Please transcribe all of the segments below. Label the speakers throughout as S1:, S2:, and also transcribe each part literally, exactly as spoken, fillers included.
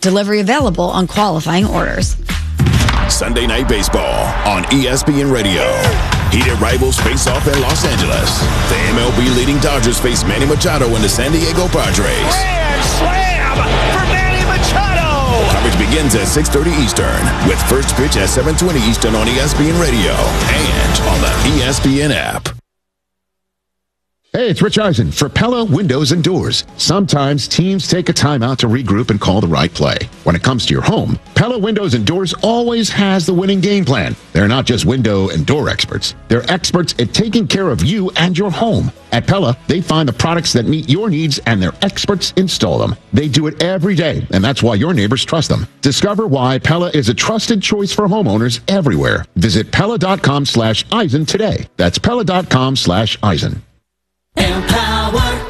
S1: Delivery available on qualifying orders.
S2: Sunday Night Baseball on E S P N Radio. Heated rivals face off in Los Angeles. The M L B leading Dodgers face Manny Machado and the San Diego Padres.
S3: Grand slam for Manny Machado!
S2: Coverage begins at six thirty Eastern with first pitch at seven twenty Eastern on E S P N Radio and on the E S P N app.
S4: Hey, it's Rich Eisen for Pella Windows and Doors. Sometimes teams take a timeout to regroup and call the right play. When it comes to your home, Pella Windows and Doors always has the winning game plan. They're not just window and door experts. They're experts at taking care of you and your home. At Pella, they find the products that meet your needs and their experts install them. They do it every day, and that's why your neighbors trust them. Discover why Pella is a trusted choice for homeowners everywhere. Visit Pella.com slash Eisen today. That's Pella.com slash Eisen.
S5: Empower.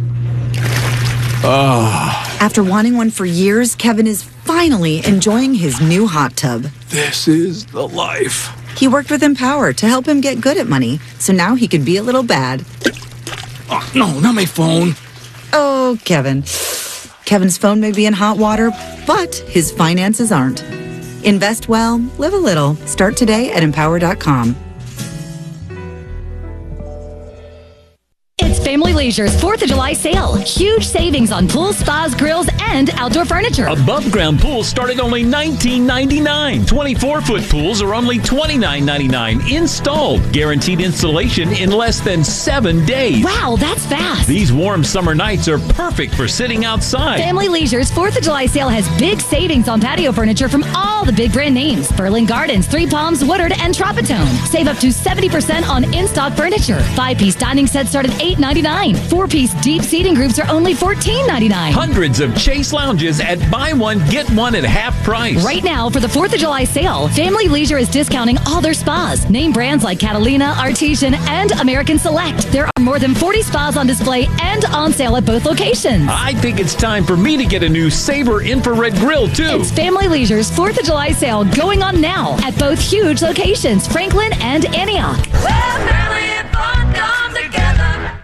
S5: Oh. After wanting one for years, Kevin is finally enjoying his new hot tub.
S6: This is the life.
S5: He worked with Empower to help him get good at money, so now he can be a little bad.
S6: Oh, no, not my phone.
S5: Oh, Kevin. Kevin's phone may be in hot water, but his finances aren't. Invest well, live a little. Start today at empower dot com.
S7: It's Family Leisure's fourth of July sale. Huge savings on pools, spas, grills, and outdoor furniture.
S8: Above ground pools start at only nineteen ninety-nine. twenty-four foot pools are only twenty-nine ninety-nine. Installed. Guaranteed installation in less than seven days.
S7: Wow, that's fast.
S8: These warm summer nights are perfect for sitting outside.
S7: Family Leisure's fourth of July sale has big savings on patio furniture from all the big brand names. Berlin Gardens, Three Palms, Woodard, and Tropitone. Save up to seventy percent on in-stock furniture. Five-piece dining sets start at eight ninety-nine. Four-piece deep seating groups are only fourteen ninety-nine.
S8: Hundreds of Chase lounges at buy one, get one at half price.
S7: Right now, for the fourth of July sale, Family Leisure is discounting all their spas. Name brands like Catalina, Artesian, and American Select. There are more than forty spas on display and on sale at both locations.
S8: I think it's time for me to get a new Sabre infrared grill, too.
S7: It's Family Leisure's fourth of July sale going on now at both huge locations, Franklin and Antioch.
S3: Well, family and fun come together.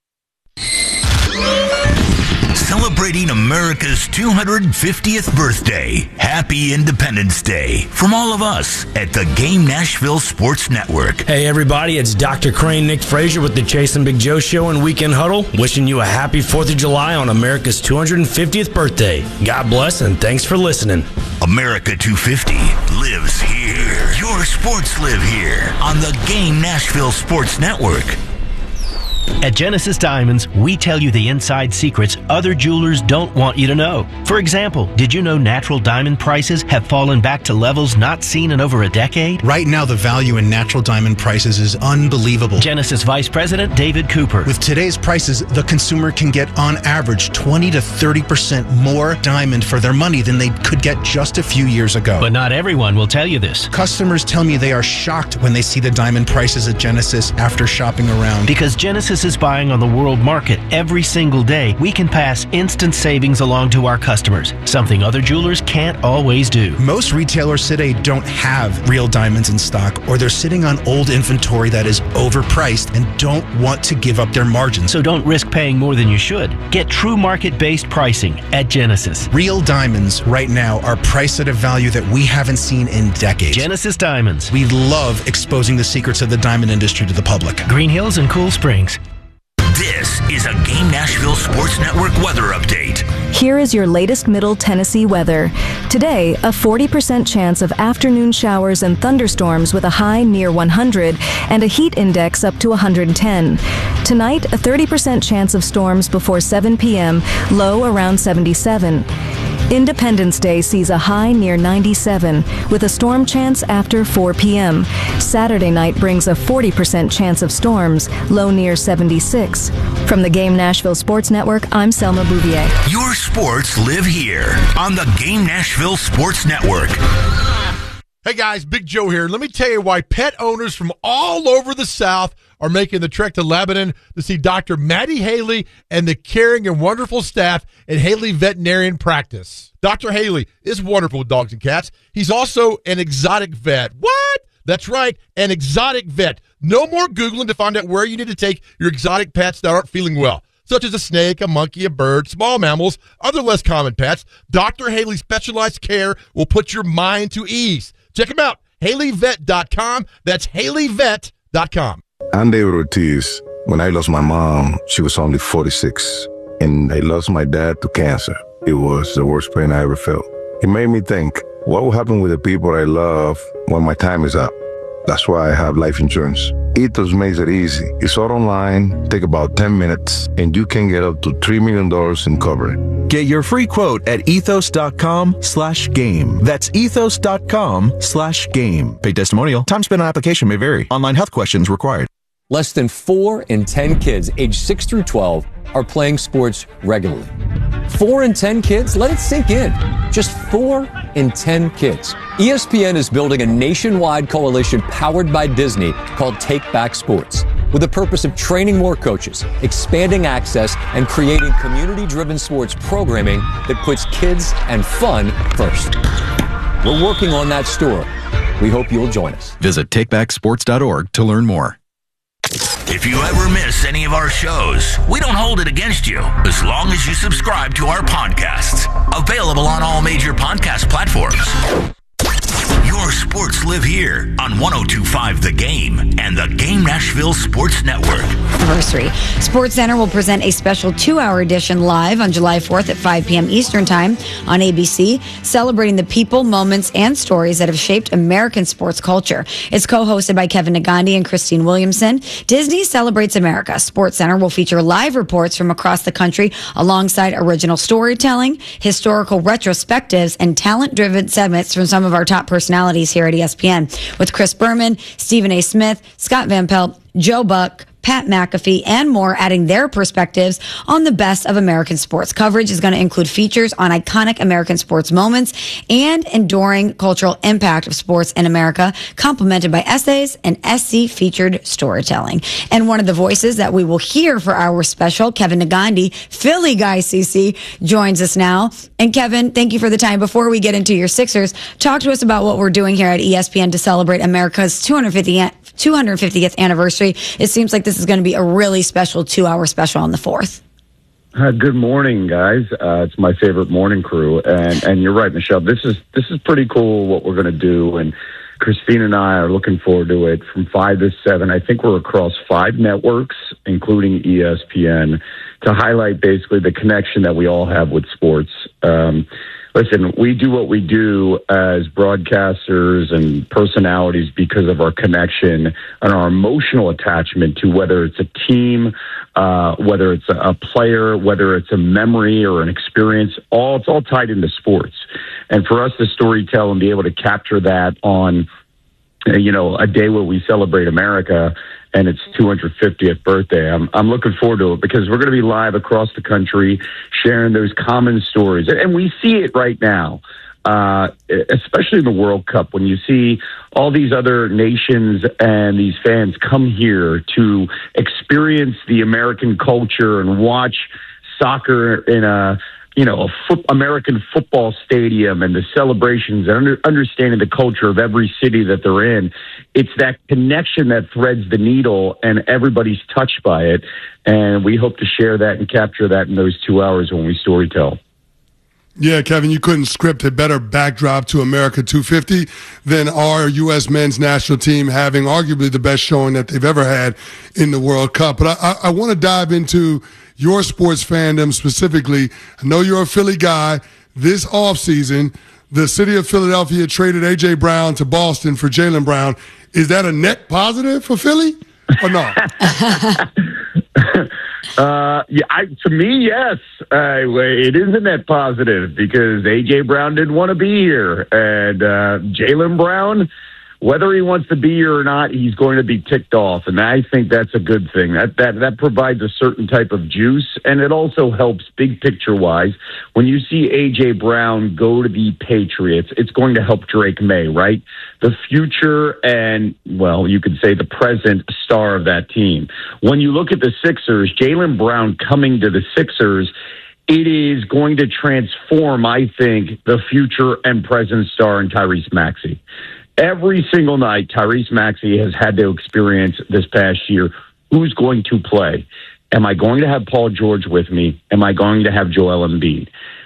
S9: Celebrating America's two hundred fiftieth birthday. Happy Independence Day from all of us at the Game Nashville Sports Network.
S10: Hey everybody, it's Doctor Crane, Nick Frazier with the Chase and Big Joe Show and Weekend Huddle, wishing you a happy fourth of July on America's two hundred fiftieth birthday. God bless and thanks for listening.
S9: America two fifty lives here. Your sports live here on the Game Nashville Sports Network.
S11: At Genesis Diamonds, we tell you the inside secrets other jewelers don't want you to know. For example, did you know natural diamond prices have fallen back to levels not seen in over a decade?
S12: Right now, the value in natural diamond prices is unbelievable.
S11: Genesis Vice President David Cooper.
S12: With today's prices, the consumer can get on average twenty to thirty percent more diamond for their money than they could get just a few years ago.
S11: But not everyone will tell you this.
S12: Customers tell me they are shocked when they see the diamond prices at Genesis after shopping around.
S11: Because Genesis is buying on the world market every single day, we can pass instant savings along to our customers, something other jewelers can't always do.
S12: Most retailers today don't have real diamonds in stock, or they're sitting on old inventory that is overpriced and don't want to give up their margins.
S11: So don't risk paying more than you should. Get true market-based pricing at Genesis.
S12: Real diamonds right now are priced at a value that we haven't seen in decades.
S11: Genesis Diamonds.
S12: We love exposing the secrets of the diamond industry to the public.
S11: Green Hills and Cool Springs.
S9: This is a Game Nashville Sports Network weather update.
S13: Here is your latest Middle Tennessee weather. Today, a forty percent chance of afternoon showers and thunderstorms with a high near one hundred and a heat index up to one hundred ten. Tonight, a thirty percent chance of storms before seven p.m., low around seventy-seven. Independence Day sees a high near ninety-seven, with a storm chance after four p.m. Saturday night brings a forty percent chance of storms, low near seventy-six. From the Game Nashville Sports Network, I'm Selma Bouvier.
S9: Your sports live here on the Game Nashville Sports Network.
S14: Hey guys, Big Joe here. Let me tell you why pet owners from all over the South are making the trek to Lebanon to see Doctor Maddie Haley and the caring and wonderful staff at Haley Veterinarian Practice. Doctor Haley is wonderful with dogs and cats. He's also an exotic vet. What? That's right, an exotic vet. No more Googling to find out where you need to take your exotic pets that aren't feeling well. such as a snake, a monkey, a bird, small mammals, other less common pets, Doctor Haley's specialized care will put your mind to ease. Check him out, Haley Vet dot com. That's Haley Vet dot com.
S15: I'm David Ortiz. When I lost my mom, she was only forty-six, and I lost my dad to cancer. It was the worst pain I ever felt. It made me think, what will happen with the people I love when my time is up? That's why I have life insurance. Ethos makes it easy. It's all online, take about ten minutes, and you can get up to three million dollars in coverage.
S16: Get your free quote at ethos.com slash game. That's ethos.com slash game. Paid testimonial. Time spent on application may vary. Online health questions required.
S17: Less than four in ten kids aged six through twelve are playing sports regularly. Four in ten kids? Let it sink in. Just four in ten kids. E S P N is building a nationwide coalition powered by Disney called Take Back Sports, with the purpose of training more coaches, expanding access, and creating community-driven sports programming that puts kids and fun first. We're working on that story. We hope you'll join us.
S16: Visit take back sports dot org to learn more.
S9: If you ever miss any of our shows, we don't hold it against you as long as you subscribe to our podcasts. Available on all major podcast platforms. Your sports live here on one oh two point five The Game and the Game Nashville Sports Network.
S1: Anniversary. Sports Center will present a special two-hour edition live on July fourth at five p.m. Eastern Time on A B C, celebrating the people, moments, and stories that have shaped American sports culture. It's co-hosted by Kevin Negandhi and Christine Williamson. Disney Celebrates America. Sports Center will feature live reports from across the country alongside original storytelling, historical retrospectives, and talent-driven segments from some of our top personalities here at E S P N, with Chris Berman, Stephen A. Smith, Scott Van Pelt, Joe Buck, Pat McAfee, and more adding their perspectives on the best of American sports. Coverage is going to include features on iconic American sports moments and enduring cultural impact of sports in America, complemented by essays and S C-featured storytelling. And one of the voices that we will hear for our special, Kevin Negandhi, Philly guy C C, joins us now. And Kevin, thank you for the time. Before we get into your Sixers, talk to us about what we're doing here at E S P N to celebrate America's two hundred fiftieth anniversary. It seems like this is going to be a really special two-hour special on the fourth.
S18: Uh, good morning, guys. Uh, it's my favorite morning crew, and and you're right, Michelle. This is this is pretty cool what we're going to do, and Christine and I are looking forward to it from five to seven. I think we're across five networks, including E S P N, to highlight basically the connection that we all have with sports. Um, Listen, we do what we do as broadcasters and personalities because of our connection and our emotional attachment to whether it's a team, uh, whether it's a player, whether it's a memory or an experience. All it's all tied into sports. And for us to storytell and be able to capture that on, you know, a day where we celebrate America and its two hundred fiftieth birthday. I'm I'm looking forward to it because we're going to be live across the country sharing those common stories. And we see it right now, uh, especially in the World Cup, when you see all these other nations and these fans come here to experience the American culture and watch soccer in a you know, a foot, American football stadium and the celebrations and under, understanding the culture of every city that they're in. It's that connection that threads the needle and everybody's touched by it. And we hope to share that and capture that in those two hours when we storytell.
S19: Yeah, Kevin, you couldn't script a better backdrop to America two fifty than our U S men's national team having arguably the best showing that they've ever had in the World Cup. But I, I, I want to dive into your sports fandom specifically. I know you're a Philly guy. This offseason, the city of Philadelphia traded A J. Brown to Boston for Jaylen Brown. Is that a net positive for Philly or not?
S18: uh, yeah, I, to me, yes. Uh, it is a net positive because A J. Brown didn't want to be here. And uh, Jaylen Brown, whether he wants to be here or not, he's going to be ticked off, and I think that's a good thing. That that that provides a certain type of juice, and it also helps big picture-wise. When you see A J. Brown go to the Patriots, it's going to help Drake May, right? The future and, well, you could say the present star of that team. When you look at the Sixers, Jaylen Brown coming to the Sixers, it is going to transform, I think, the future and present star in Tyrese Maxey. Every single night, Tyrese Maxey has had to experience this past year who's going to play. Am I going to have Paul George with me? Am I going to have Joel Embiid?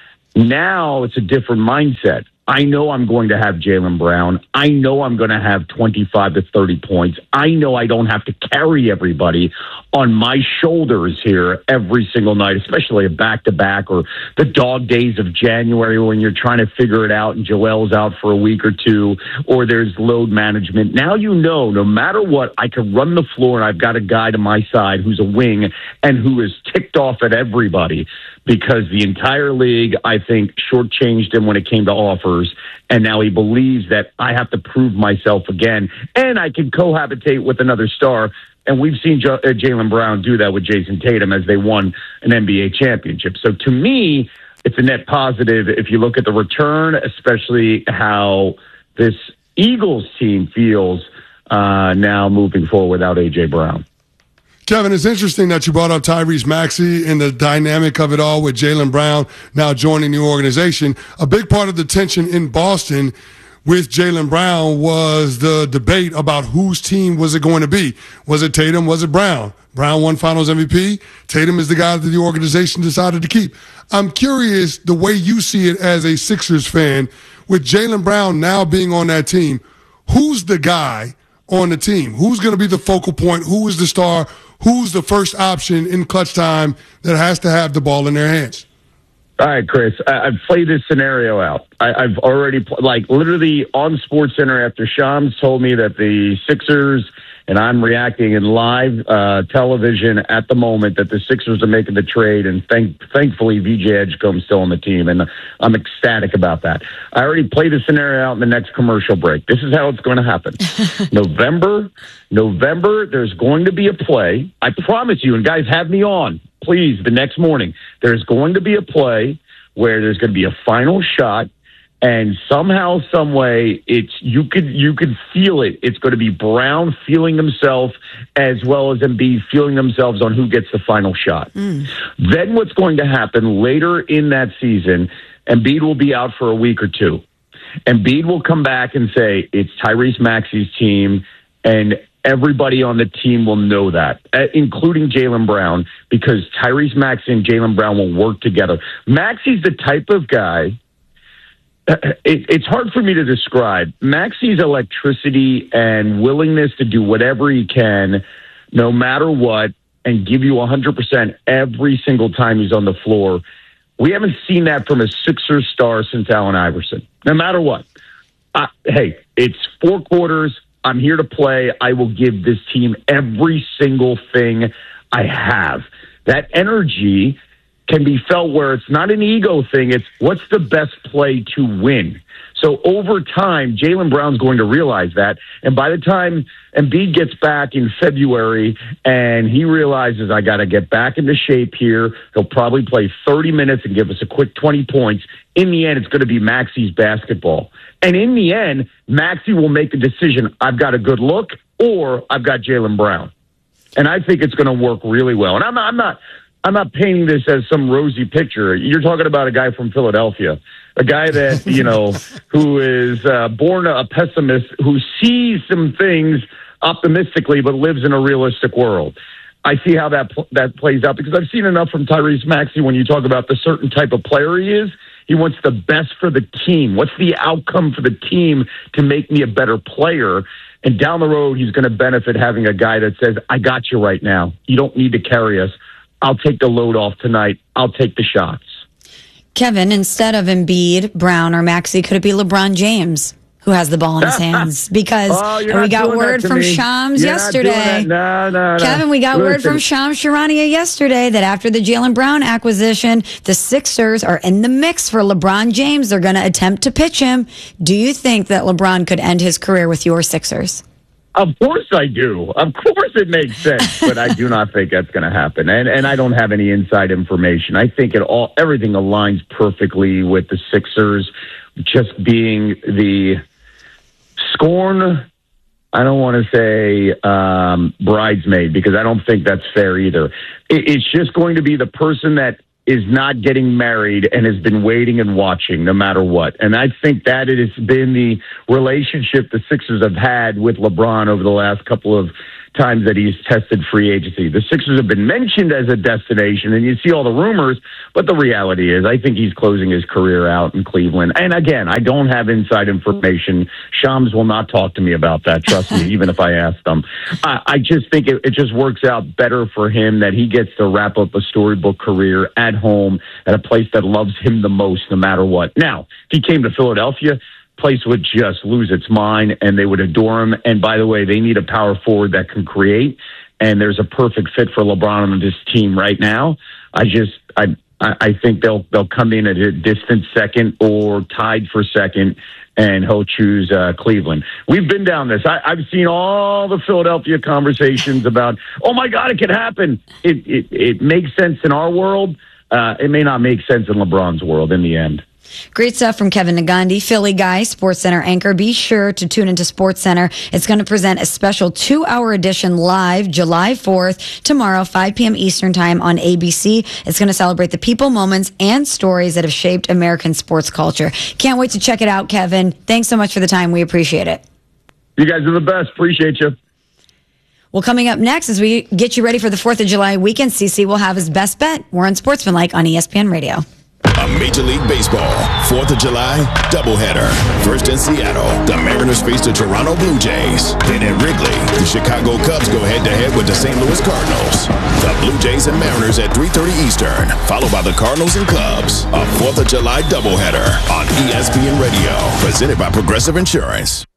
S18: Now it's a different mindset. I know I'm going to have Jaylen Brown. I know I'm going to have twenty-five to thirty points. I know I don't have to carry everybody on my shoulders here every single night, especially a back-to-back or the dog days of January when you're trying to figure it out and Joel's out for a week or two, or there's load management. Now you know, no matter what, I can run the floor and I've got a guy to my side who's a wing and who is ticked off at everybody because the entire league, I think, shortchanged him when it came to offers. And now he believes that I have to prove myself again, and I can cohabitate with another star. And we've seen J- uh, Jaylen Brown do that with Jason Tatum as they won an N B A championship. So to me, it's a net positive if you look at the return, especially how this Eagles team feels uh, now moving forward without A J Brown.
S19: Kevin, it's interesting that you brought up Tyrese Maxey and the dynamic of it all with Jaylen Brown now joining the organization. A big part of the tension in Boston with Jaylen Brown was the debate about whose team was it going to be. Was it Tatum? Was it Brown? Brown won Finals M V P. Tatum is the guy that the organization decided to keep. I'm curious the way you see it as a Sixers fan with Jaylen Brown now being on that team. Who's the guy on the team? Who's going to be the focal point? Who is the star? Who's the first option in clutch time that has to have the ball in their hands?
S18: All right, Chris, I- I've played this scenario out. I- I've already, pl- like, literally on SportsCenter after Shams told me that the Sixers, and I'm reacting in live uh, television at the moment, that the Sixers are making the trade, and thank- thankfully V J Edgecombe's still on the team, and I'm ecstatic about that. I already played the scenario out in the next commercial break. This is how it's going to happen. November, November, there's going to be a play. I promise you, and guys, have me on. Please, the next morning, there's going to be a play where there's going to be a final shot, and somehow, some way, it's you could you could feel it. It's going to be Brown feeling himself as well as Embiid feeling themselves on who gets the final shot. Mm. Then what's going to happen later in that season, Embiid will be out for a week or two. Embiid will come back and say, it's Tyrese Maxey's team, and everybody on the team will know that, including Jaylen Brown, because Tyrese Maxey and Jaylen Brown will work together. Maxey's the type of guy, it, it's hard for me to describe. Maxey's electricity and willingness to do whatever he can, no matter what, and give you one hundred percent every single time he's on the floor. We haven't seen that from a Sixers star since Allen Iverson, no matter what. Uh, hey, it's four quarters. I'm here to play. I will give this team every single thing I have. That energy can be felt where it's not an ego thing. It's what's the best play to win. So over time, Jaylen Brown's going to realize that. And by the time Embiid gets back in February and he realizes I got to get back into shape here, he'll probably play thirty minutes and give us a quick twenty points. In the end, it's going to be Maxey's basketball. And in the end, Maxey will make the decision, I've got a good look or I've got Jaylen Brown. And I think it's going to work really well. And I'm not, I'm not, I'm not painting this as some rosy picture. You're talking about a guy from Philadelphia, a guy that, you know, who is uh, born a pessimist, who sees some things optimistically but lives in a realistic world. I see how that pl- that plays out because I've seen enough from Tyrese Maxey when you talk about the certain type of player he is. He wants the best for the team. What's the outcome for the team to make me a better player? And down the road, he's going to benefit having a guy that says, I got you right now. You don't need to carry us. I'll take the load off tonight. I'll take the shots.
S1: Kevin, instead of Embiid, Brown, or Maxey, could it be LeBron James who has the ball in his hands? Because
S18: oh,
S1: we got word from
S18: me.
S1: Shams
S18: you're
S1: yesterday.
S18: No, no, no.
S1: Kevin, we got
S18: Listen.
S1: word from Shams Charania yesterday that after the Jaylen Brown acquisition, the Sixers are in the mix for LeBron James. They're going to attempt to pitch him. Do you think that LeBron could end his career with your Sixers?
S18: Of course I do. Of course it makes sense, but I do not think that's going to happen. And and I don't have any inside information. I think it all everything aligns perfectly with the Sixers just being the scorn. I don't want to say um, bridesmaid because I don't think that's fair either. It, it's just going to be the person that is not getting married and has been waiting and watching no matter what. And I think that it has been the relationship the Sixers have had with LeBron over the last couple of times that he's tested free agency. The Sixers have been mentioned as a destination, and you see all the rumors, but the reality is I think he's closing his career out in Cleveland. And again, I don't have inside information. Shams will not talk to me about that, trust me, even if I ask them. I, I just think it, it just works out better for him that he gets to wrap up a storybook career at home at a place that loves him the most no matter what. Now, if he came to Philadelphia, place would just lose its mind and they would adore him. And by the way, they need a power forward that can create. And there's a perfect fit for LeBron on this team right now. I just, I, I think they'll, they'll come in at a distant second or tied for second, and he'll choose uh, Cleveland. We've been down this. I, I've seen all the Philadelphia conversations about, oh my God, it could happen. It, it, it makes sense in our world. Uh, it may not make sense in LeBron's world in the end.
S1: Great stuff from Kevin Nagandi, Philly guy, SportsCenter anchor. Be sure to tune into SportsCenter. It's going to present a special two-hour edition live July fourth, tomorrow, five p.m. Eastern Time on A B C. It's going to celebrate the people, moments, and stories that have shaped American sports culture. Can't wait to check it out, Kevin. Thanks so much for the time. We appreciate it.
S18: You guys are the best. Appreciate you.
S1: Well, coming up next, as we get you ready for the fourth of July weekend, C C will have his best bet. We're on Sportsmanlike on E S P N Radio.
S2: A Major League Baseball fourth of July doubleheader. First in Seattle, the Mariners face the Toronto Blue Jays. Then in Wrigley, the Chicago Cubs go head-to-head with the Saint Louis Cardinals. The Blue Jays and Mariners at three thirty Eastern, followed by the Cardinals and Cubs. A fourth of July doubleheader on E S P N Radio, presented by Progressive Insurance.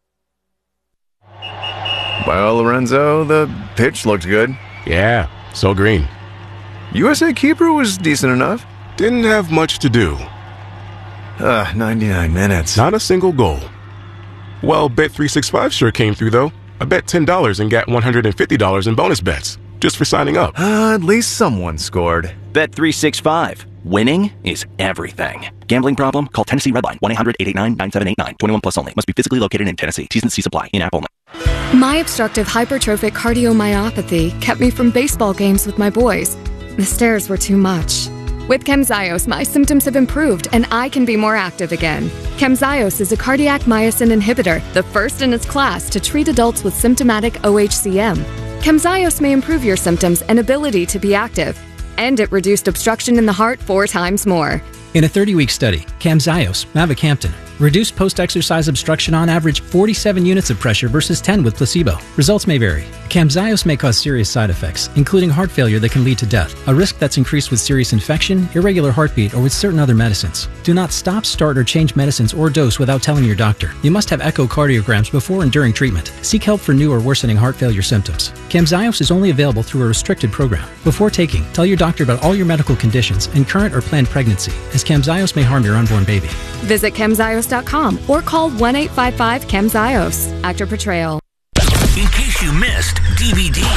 S20: Well, Lorenzo, the pitch looked good.
S21: Yeah, so green.
S20: U S A keeper was decent enough.
S21: Didn't have much to do.
S20: Uh, ninety-nine minutes.
S21: Not a single goal. Well, Bet three sixty-five sure came through, though. I bet ten dollars and got one hundred fifty dollars in bonus bets, just for signing up.
S20: Uh, at least someone scored.
S22: Bet three sixty-five. Winning is everything. Gambling problem? Call Tennessee Redline. one eight hundred eight eight nine nine seven eight nine. twenty-one plus only. Must be physically located in Tennessee. T's and C's apply. In-app only.
S23: My obstructive hypertrophic cardiomyopathy kept me from baseball games with my boys. The stairs were too much. With Camzyos, my symptoms have improved and I can be more active again. Camzyos is a cardiac myosin inhibitor, the first in its class to treat adults with symptomatic O H C M. Camzyos may improve your symptoms and ability to be active, and it reduced obstruction in the heart four times more.
S24: In a thirty-week study, Camzyos, mavacamten, reduced post-exercise obstruction on average forty-seven units of pressure versus ten with placebo. Results may vary. Camzyos may cause serious side effects, including heart failure that can lead to death, a risk that's increased with serious infection, irregular heartbeat, or with certain other medicines. Do not stop, start, or change medicines or dose without telling your doctor. You must have echocardiograms before and during treatment. Seek help for new or worsening heart failure symptoms. Camzyos is only available through a restricted program. Before taking, tell your doctor about all your medical conditions and current or planned pregnancy, as Camzyos may harm your unborn baby.
S23: Visit camzyos dot com or call one eight five five camzyos. Actor Portrayal.
S9: In case you missed D V D.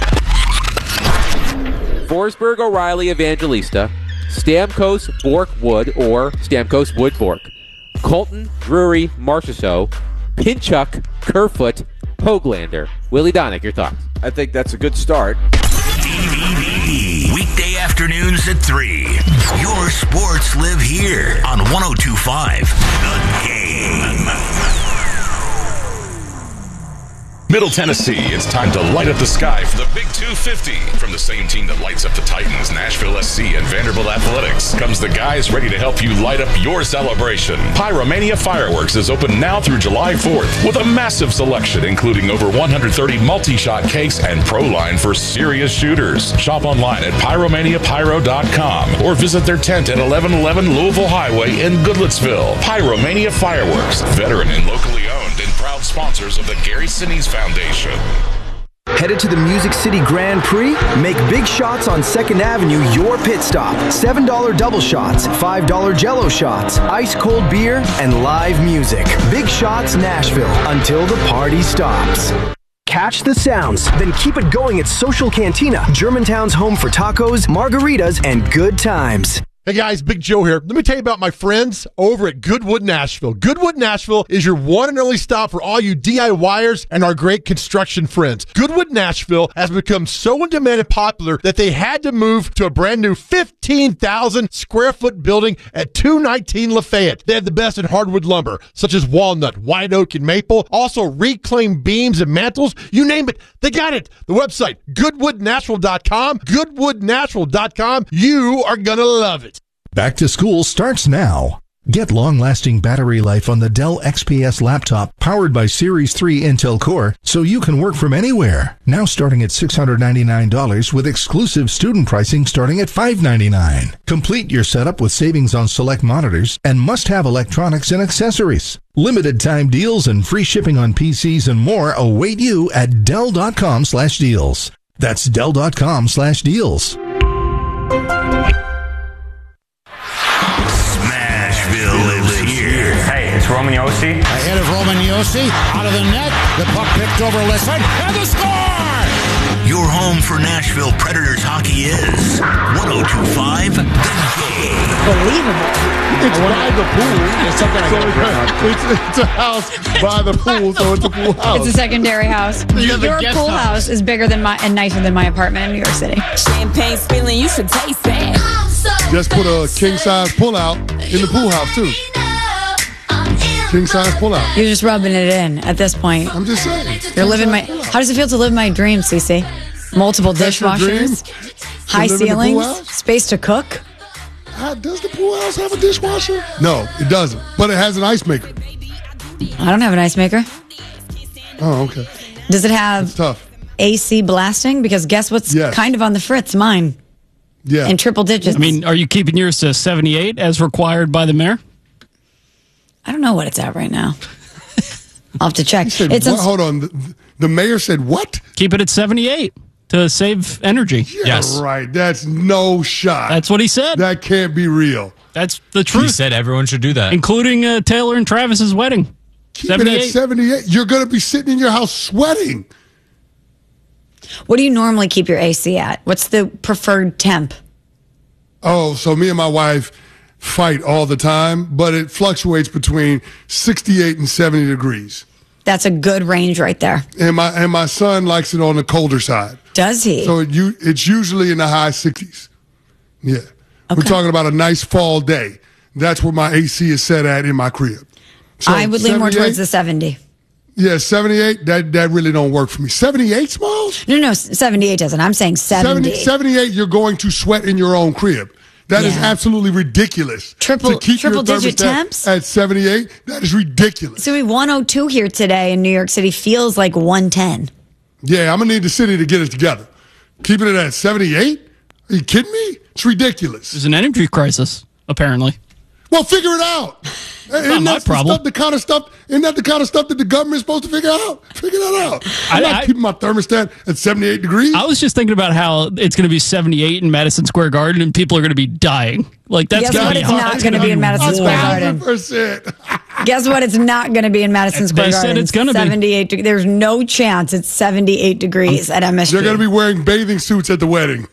S25: Forsberg, O'Reilly, Evangelista, Stamkos, Bork, Wood, or Stamkos, Wood, Bork, Colton, Drury, Marchessault, Pinchuk, Kerfoot, Hoglander. Willie Donick, your thoughts?
S26: I think that's a good start.
S9: D V D. Weekday afternoons at three. Your sports live here on one oh two point five The Game.
S27: Middle Tennessee, it's time to light up the sky for the Big two fifty. From the same team that lights up the Titans, Nashville S C, and Vanderbilt Athletics comes the guys ready to help you light up your celebration. Pyromania Fireworks is open now through July fourth with a massive selection including over one hundred thirty multi-shot cakes and Pro Line for serious shooters. Shop online at pyromania pyro dot com or visit their tent at eleven eleven Louisville Highway in Goodlettsville. Pyromania Fireworks, veteran and locally owned and proud sponsors of the Gary Sinise Foundation.
S28: Headed to the Music City Grand Prix? Make big shots on second Avenue your pit stop. seven dollar double shots, five dollar Jell-O shots, ice cold beer, and live music. Big Shots Nashville until the party stops. Catch the sounds, then keep it going at Social Cantina, Germantown's home for tacos, margaritas, and good times.
S14: Hey guys, Big Joe here. Let me tell you about my friends over at Goodwood Nashville. Goodwood Nashville is your one and only stop for all you DIYers and our great construction friends. Goodwood Nashville has become so in demand and popular that they had to move to a brand new fifteen thousand square foot building at two nineteen Lafayette. They have the best in hardwood lumber, such as walnut, white oak, and maple. Also reclaimed beams and mantles. You name it, they got it. The website, goodwood nashville dot com. goodwood nashville dot com. You are going to love it.
S3: Back to school starts now. Get long-lasting battery life on the Dell X P S laptop powered by Series three Intel Core so you can work from anywhere. Now starting at six hundred ninety-nine dollars with exclusive student pricing starting at five hundred ninety-nine dollars. Complete your setup with savings on select monitors and must-have electronics and accessories. Limited time deals and free shipping on P Cs and more await you at Dell dot com slash deals. That's Dell dot com slash deals.
S4: It's Roman Yossi. Ahead of Roman Yossi. Out of the net. The puck picked over Listen. And the score!
S9: Your home for Nashville Predators hockey is one oh two point five The Game.
S1: Unbelievable.
S14: It's by the pool. It's something I so it's, it's a house by the pool, so it's a pool house.
S1: It's a secondary house.
S14: You
S1: Your pool house. house is bigger than my and nicer than my apartment in New York City.
S5: Champagne spilling, you should taste that.
S19: Just put a king-size pull-out in the pool house, too. King-size pull-out.
S1: You're just rubbing it in at this point.
S19: I'm just saying.
S1: You're living my... How does it feel to live my dream, Cece? Multiple
S19: That's your
S1: dishwashers, high
S19: live in the pool
S1: ceilings,
S19: house?
S1: space to cook.
S19: Uh, does the pool house have a dishwasher? No, it doesn't. But it has an ice maker.
S1: I don't have an ice maker.
S19: Oh, okay.
S1: Does it have
S19: It's tough.
S1: A C blasting? Because guess what's
S19: Yes.
S1: kind of on the fritz? Mine.
S19: Yeah.
S1: In triple digits.
S6: I mean, are you keeping yours to seventy-eight as required by the mayor?
S1: I don't know what it's at right now. I'll have to check.
S19: Said,
S1: It's
S19: what?
S1: uns-
S19: Hold on. The, the mayor said what?
S6: Keep it at seventy-eight to save energy.
S19: Yeah,
S6: yes.
S19: right. That's no shot.
S6: That's what he said.
S19: That can't be real.
S6: That's the truth.
S7: He said everyone should do that.
S6: Including uh, Taylor and Travis's wedding.
S19: Keep it at seventy-eight. You're going to be sitting in your house sweating.
S1: What do you normally keep your A C at? What's the preferred temp?
S19: Oh, so me and my wife fight all the time, but it fluctuates between sixty-eight and seventy degrees.
S1: That's a good range right there.
S19: And my and my son likes it on the colder side.
S1: Does he?
S19: So it, you, it's usually in the high sixties. Yeah. We're talking about a nice fall day. That's where my A C is set at in my crib. So
S1: I would lean more towards
S19: seventy-eight?
S1: the seventy.
S19: Yeah, seventy-eight, that, that really don't work for me. seventy-eight, Smalls?
S1: No, no, seventy-eight doesn't. I'm saying seventy.
S19: seventy, seventy-eight, you're going to sweat in your own crib. That is
S1: Yeah.
S19: absolutely ridiculous.
S1: Triple-
S19: to keep
S1: triple
S19: your
S1: digit
S19: thermostat
S1: temps?
S19: at seventy-eight, that is ridiculous.
S1: So we one oh two here today in New York City feels like one ten.
S19: Yeah, I'm going to need the city to get it together. Keeping it at seventy-eight? Are you kidding me? It's ridiculous.
S6: There's an energy crisis, apparently.
S19: Well, figure it out. Isn't
S6: not my
S19: that the
S6: problem.
S19: Stuff, the kind of stuff, isn't that the kind of stuff that the government's supposed to figure out? Figure that out. I'm
S6: I-
S19: not
S6: I-
S19: keeping my thermostat at seventy-eight degrees.
S6: I was just thinking about how it's going to be seventy-eight in Madison Square Garden and people are going to be dying. Like, that's
S1: Guess
S6: going
S1: what
S6: to be
S1: it's
S6: hot.
S1: not going to be in Madison Square Garden.
S19: percent.
S1: Guess what it's not going to be in Madison Square
S6: They said
S1: Garden.
S6: it's gonna be.
S1: seventy-eight. De- there's no chance it's seventy-eight degrees at M S G.
S19: They're going to be wearing bathing suits at the wedding.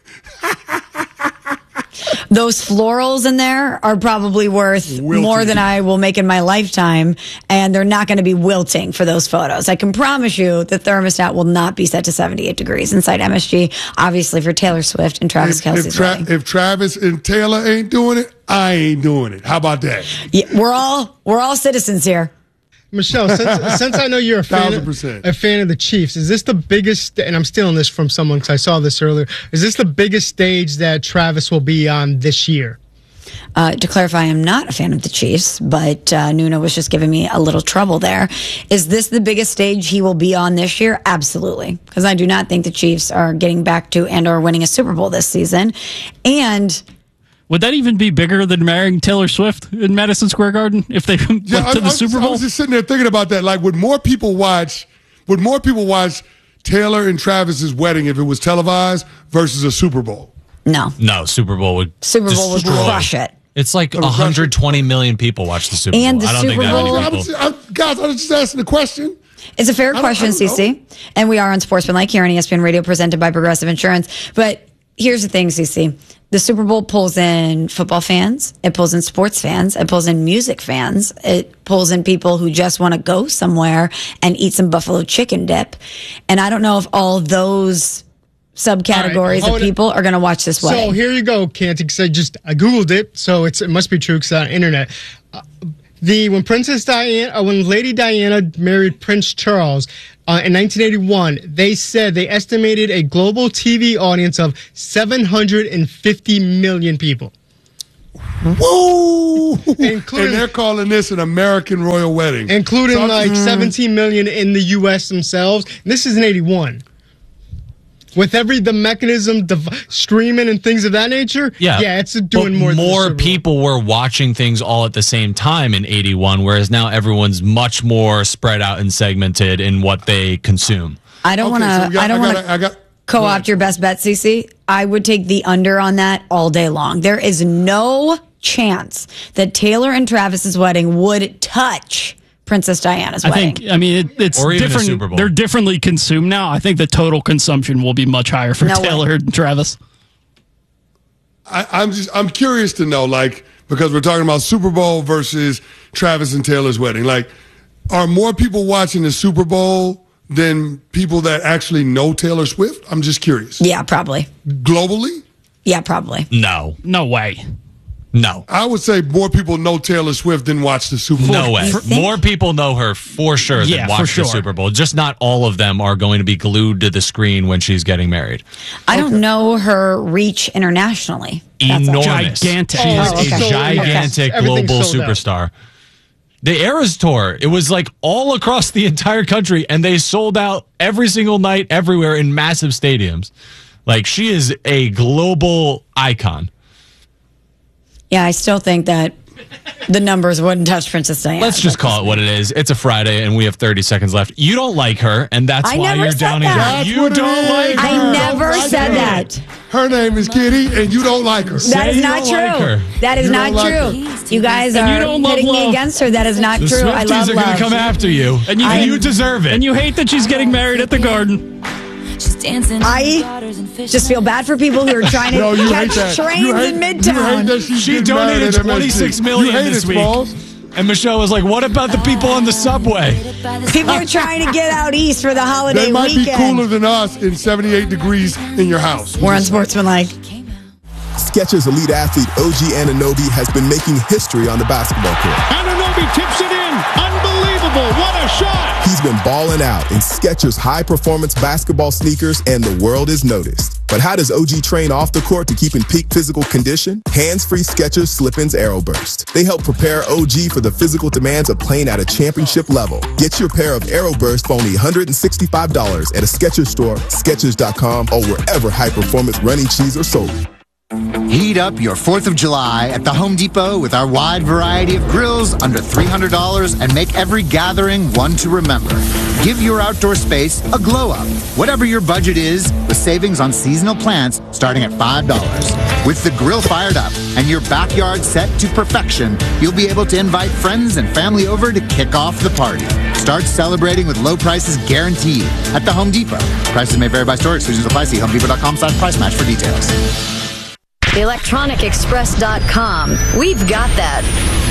S1: Those florals in there are probably worth
S19: Wilting.
S1: more than I will make in my lifetime, and they're not going to be wilting for those photos. I can promise you the thermostat will not be set to seventy-eight degrees inside M S G, obviously for Taylor Swift and Travis
S19: If,
S1: Kelce's
S19: if, Tra-
S1: wedding.
S19: if Travis and Taylor ain't doing it, I ain't doing it. How about that?
S1: Yeah, we're all we're all citizens here.
S8: Michelle, since, since I know you're a fan,
S19: Thousand percent.
S8: a fan of the Chiefs, is this the biggest, and I'm stealing this from someone because I saw this earlier, is this the biggest stage that Travis will be on this year?
S1: Uh, to clarify, I'm not a fan of the Chiefs, but uh, Nuno was just giving me a little trouble there. Is this the biggest stage he will be on this year? Absolutely. Because I do not think the Chiefs are getting back to and or winning a Super Bowl this season. And
S6: Would that even be bigger than marrying Taylor Swift in Madison Square Garden if they went
S19: Yeah, I,
S6: to the
S19: I was,
S6: Super
S19: I
S6: Bowl?
S19: was just sitting there thinking about that. Like, would more people watch? Would more people watch Taylor and Travis's wedding if it was televised versus a Super Bowl?
S1: no,
S7: No, Super Bowl would
S1: Super Bowl would
S7: destroy.
S1: crush it.
S7: It's like
S19: would crush it.
S7: one hundred twenty million people watch the Super
S1: And
S7: Bowl.
S1: the
S7: I don't
S1: Super
S7: think that
S1: Bowl-
S7: many
S19: I'm,
S7: people.
S19: I'm, guys, I was just asking the question.
S1: It's a fair
S19: don't-
S1: question,
S19: I don't know.
S1: Cece. And we are on Sportsmanlike here on E S P N Radio, presented by Progressive Insurance. But here's the thing, Cece. The Super Bowl pulls in football fans. It pulls in sports fans. It pulls in music fans. It pulls in people who just want to go somewhere and eat some buffalo chicken dip. And I don't know if all those subcategories
S8: right,
S1: of people are going to watch this wedding.
S8: So here you go, Canty, because I just I googled it, so it's it must be true because it's on the internet. Uh, the when Princess Diana, uh, when Lady Diana married Prince Charles uh, in nineteen eighty-one, they said they estimated a global T V audience of seven hundred fifty million people.
S19: Whoa!
S8: Including,
S19: and they're calling this an American royal wedding,
S8: including
S19: so
S8: like
S19: mm.
S8: seventeen million in the U S themselves. And this is in eighty-one. With every the mechanism, the streaming and things of that nature,
S7: yeah,
S8: yeah, it's doing
S7: but
S8: more.
S7: More
S8: than
S7: people were watching things all at the same time in eighty-one, whereas now everyone's much more spread out and segmented in what they consume.
S1: I don't
S19: Okay,
S1: want to.
S19: so
S1: I don't
S19: I
S1: want
S19: gotta- I got-
S1: to co-opt your best bet, Cece. I would take the under on that all day long. There is no chance that Taylor and Travis's wedding would touch Princess Diana's
S6: I
S1: wedding.
S6: think, I mean, it, it's
S7: Or even a
S6: different.
S7: Super Bowl.
S6: They're differently consumed now. I think the total consumption will be much higher for
S1: No way.
S6: Taylor and Travis.
S19: I, I'm just I'm curious to know, like, because we're talking about Super Bowl versus Travis and Taylor's wedding. Like, are more people watching the Super Bowl than people that actually know Taylor Swift? I'm just curious.
S1: Yeah, probably.
S19: Globally?
S1: Yeah, probably.
S7: No.
S6: No way.
S7: No.
S19: I would say more people know Taylor Swift than watch the Super Bowl.
S7: No way. More people know her for sure than
S6: Yeah, for
S7: watch
S6: sure.
S7: the Super Bowl. Just not all of them are going to be glued to the screen when she's getting married.
S1: I don't know her reach internationally. That's all.
S7: Enormous.
S6: Gigantic.
S7: She is
S1: Oh, okay.
S7: a gigantic
S8: Everything's
S7: global
S8: sold out.
S7: superstar. The Eras Tour, it was like all across the entire country, and they sold out every single night, everywhere in massive stadiums. Like, she is a global icon.
S1: Yeah, I still think that the numbers wouldn't touch Princess Diana.
S7: Let's just call it what it is. It's a Friday, and we have thirty seconds left. You don't like her, and that's
S1: I
S7: why
S1: never
S7: you're
S1: said
S7: downing
S1: that.
S7: her.
S19: That's
S7: You
S19: what it
S7: don't
S19: is.
S7: like her.
S1: I never
S19: Don't like
S1: said
S19: her.
S1: that.
S19: Her name is Kitty, and you don't like her.
S1: That is
S7: you
S1: not
S7: don't
S1: true.
S7: like her.
S1: That is
S19: You
S1: not
S19: don't like
S1: true. You guys
S6: And
S1: are
S6: you don't love
S1: hitting me
S6: love.
S1: against her. That is not
S7: The
S1: true. I
S7: Swifties
S1: love
S7: are going
S1: love.
S7: to come after you, and you,
S1: I-
S7: you deserve it.
S6: And you hate that she's getting married at the Garden.
S1: I just feel bad for people who are trying to
S19: No, you hate
S1: catch
S19: that.
S1: trains
S19: You hate-
S1: in
S19: you hate
S1: Midtown.
S19: that she's
S7: She
S19: getting married
S7: donated
S19: at M S G.
S7: twenty-six million
S19: You hate
S7: this
S19: it,
S7: week.
S19: Smalls.
S7: And Michelle was like, what about the people on the subway?
S1: People are trying to get out east for the holiday
S19: They might
S1: weekend.
S19: be cooler than us in seventy-eight degrees in your house.
S1: We're unsportsmanlike.
S2: Skechers elite athlete O G Anunoby has been making history on the basketball court.
S4: Anunoby tips it in. Unbelievable. What a shot.
S2: He's been balling out in Skechers high-performance basketball sneakers, and the world has noticed. But how does O G train off the court to keep in peak physical condition? Hands-free Skechers Slip-ins Aeroburst. They help prepare O G for the physical demands of playing at a championship level. Get your pair of Aeroburst for only one hundred sixty-five dollars at a Skechers store, Skechers dot com, or wherever high-performance running shoes are sold.
S10: Heat up your fourth of July at the Home Depot with our wide variety of grills under three hundred dollars and make every gathering one to remember. Give your outdoor space a glow up, whatever your budget is, with savings on seasonal plants starting at five dollars. With the grill fired up and your backyard set to perfection, you'll be able to invite friends and family over to kick off the party. Start celebrating with low prices guaranteed at the Home Depot. Prices may vary by store. Exclusions apply. See home depot dot com slash price match for details.
S11: electronic express dot com. We've got that.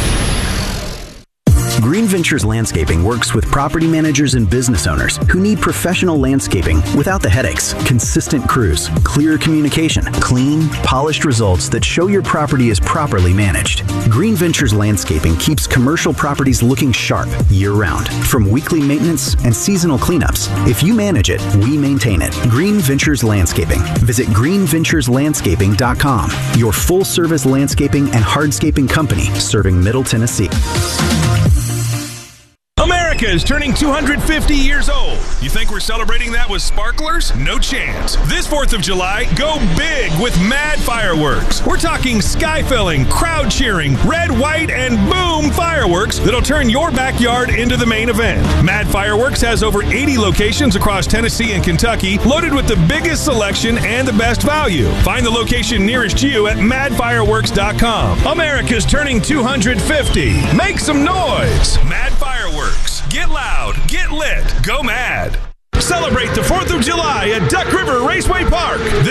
S12: Green Ventures Landscaping works with property managers and business owners who need professional landscaping without the headaches, consistent crews, clear communication, clean, polished results that show your property is properly managed. Green Ventures Landscaping keeps commercial properties looking sharp year-round, from weekly maintenance and seasonal cleanups. If you manage it, we maintain it. Green Ventures Landscaping. Visit green ventures landscaping dot com, your full-service landscaping and hardscaping company serving Middle Tennessee.
S13: America is turning two hundred fifty years old. You think we're celebrating that with sparklers? No chance. This fourth of July, go big with Mad Fireworks. We're talking sky-filling, crowd cheering, red, white, and boom fireworks that'll turn your backyard into the main event. Mad Fireworks has over eighty locations across Tennessee and Kentucky, loaded with the biggest selection and the best value. Find the location nearest you at mad fireworks dot com. America's turning two hundred fifty. Make some noise. Mad Fireworks. Get loud, get lit, go mad. Celebrate the fourth of July at Duck River Raceway Park. This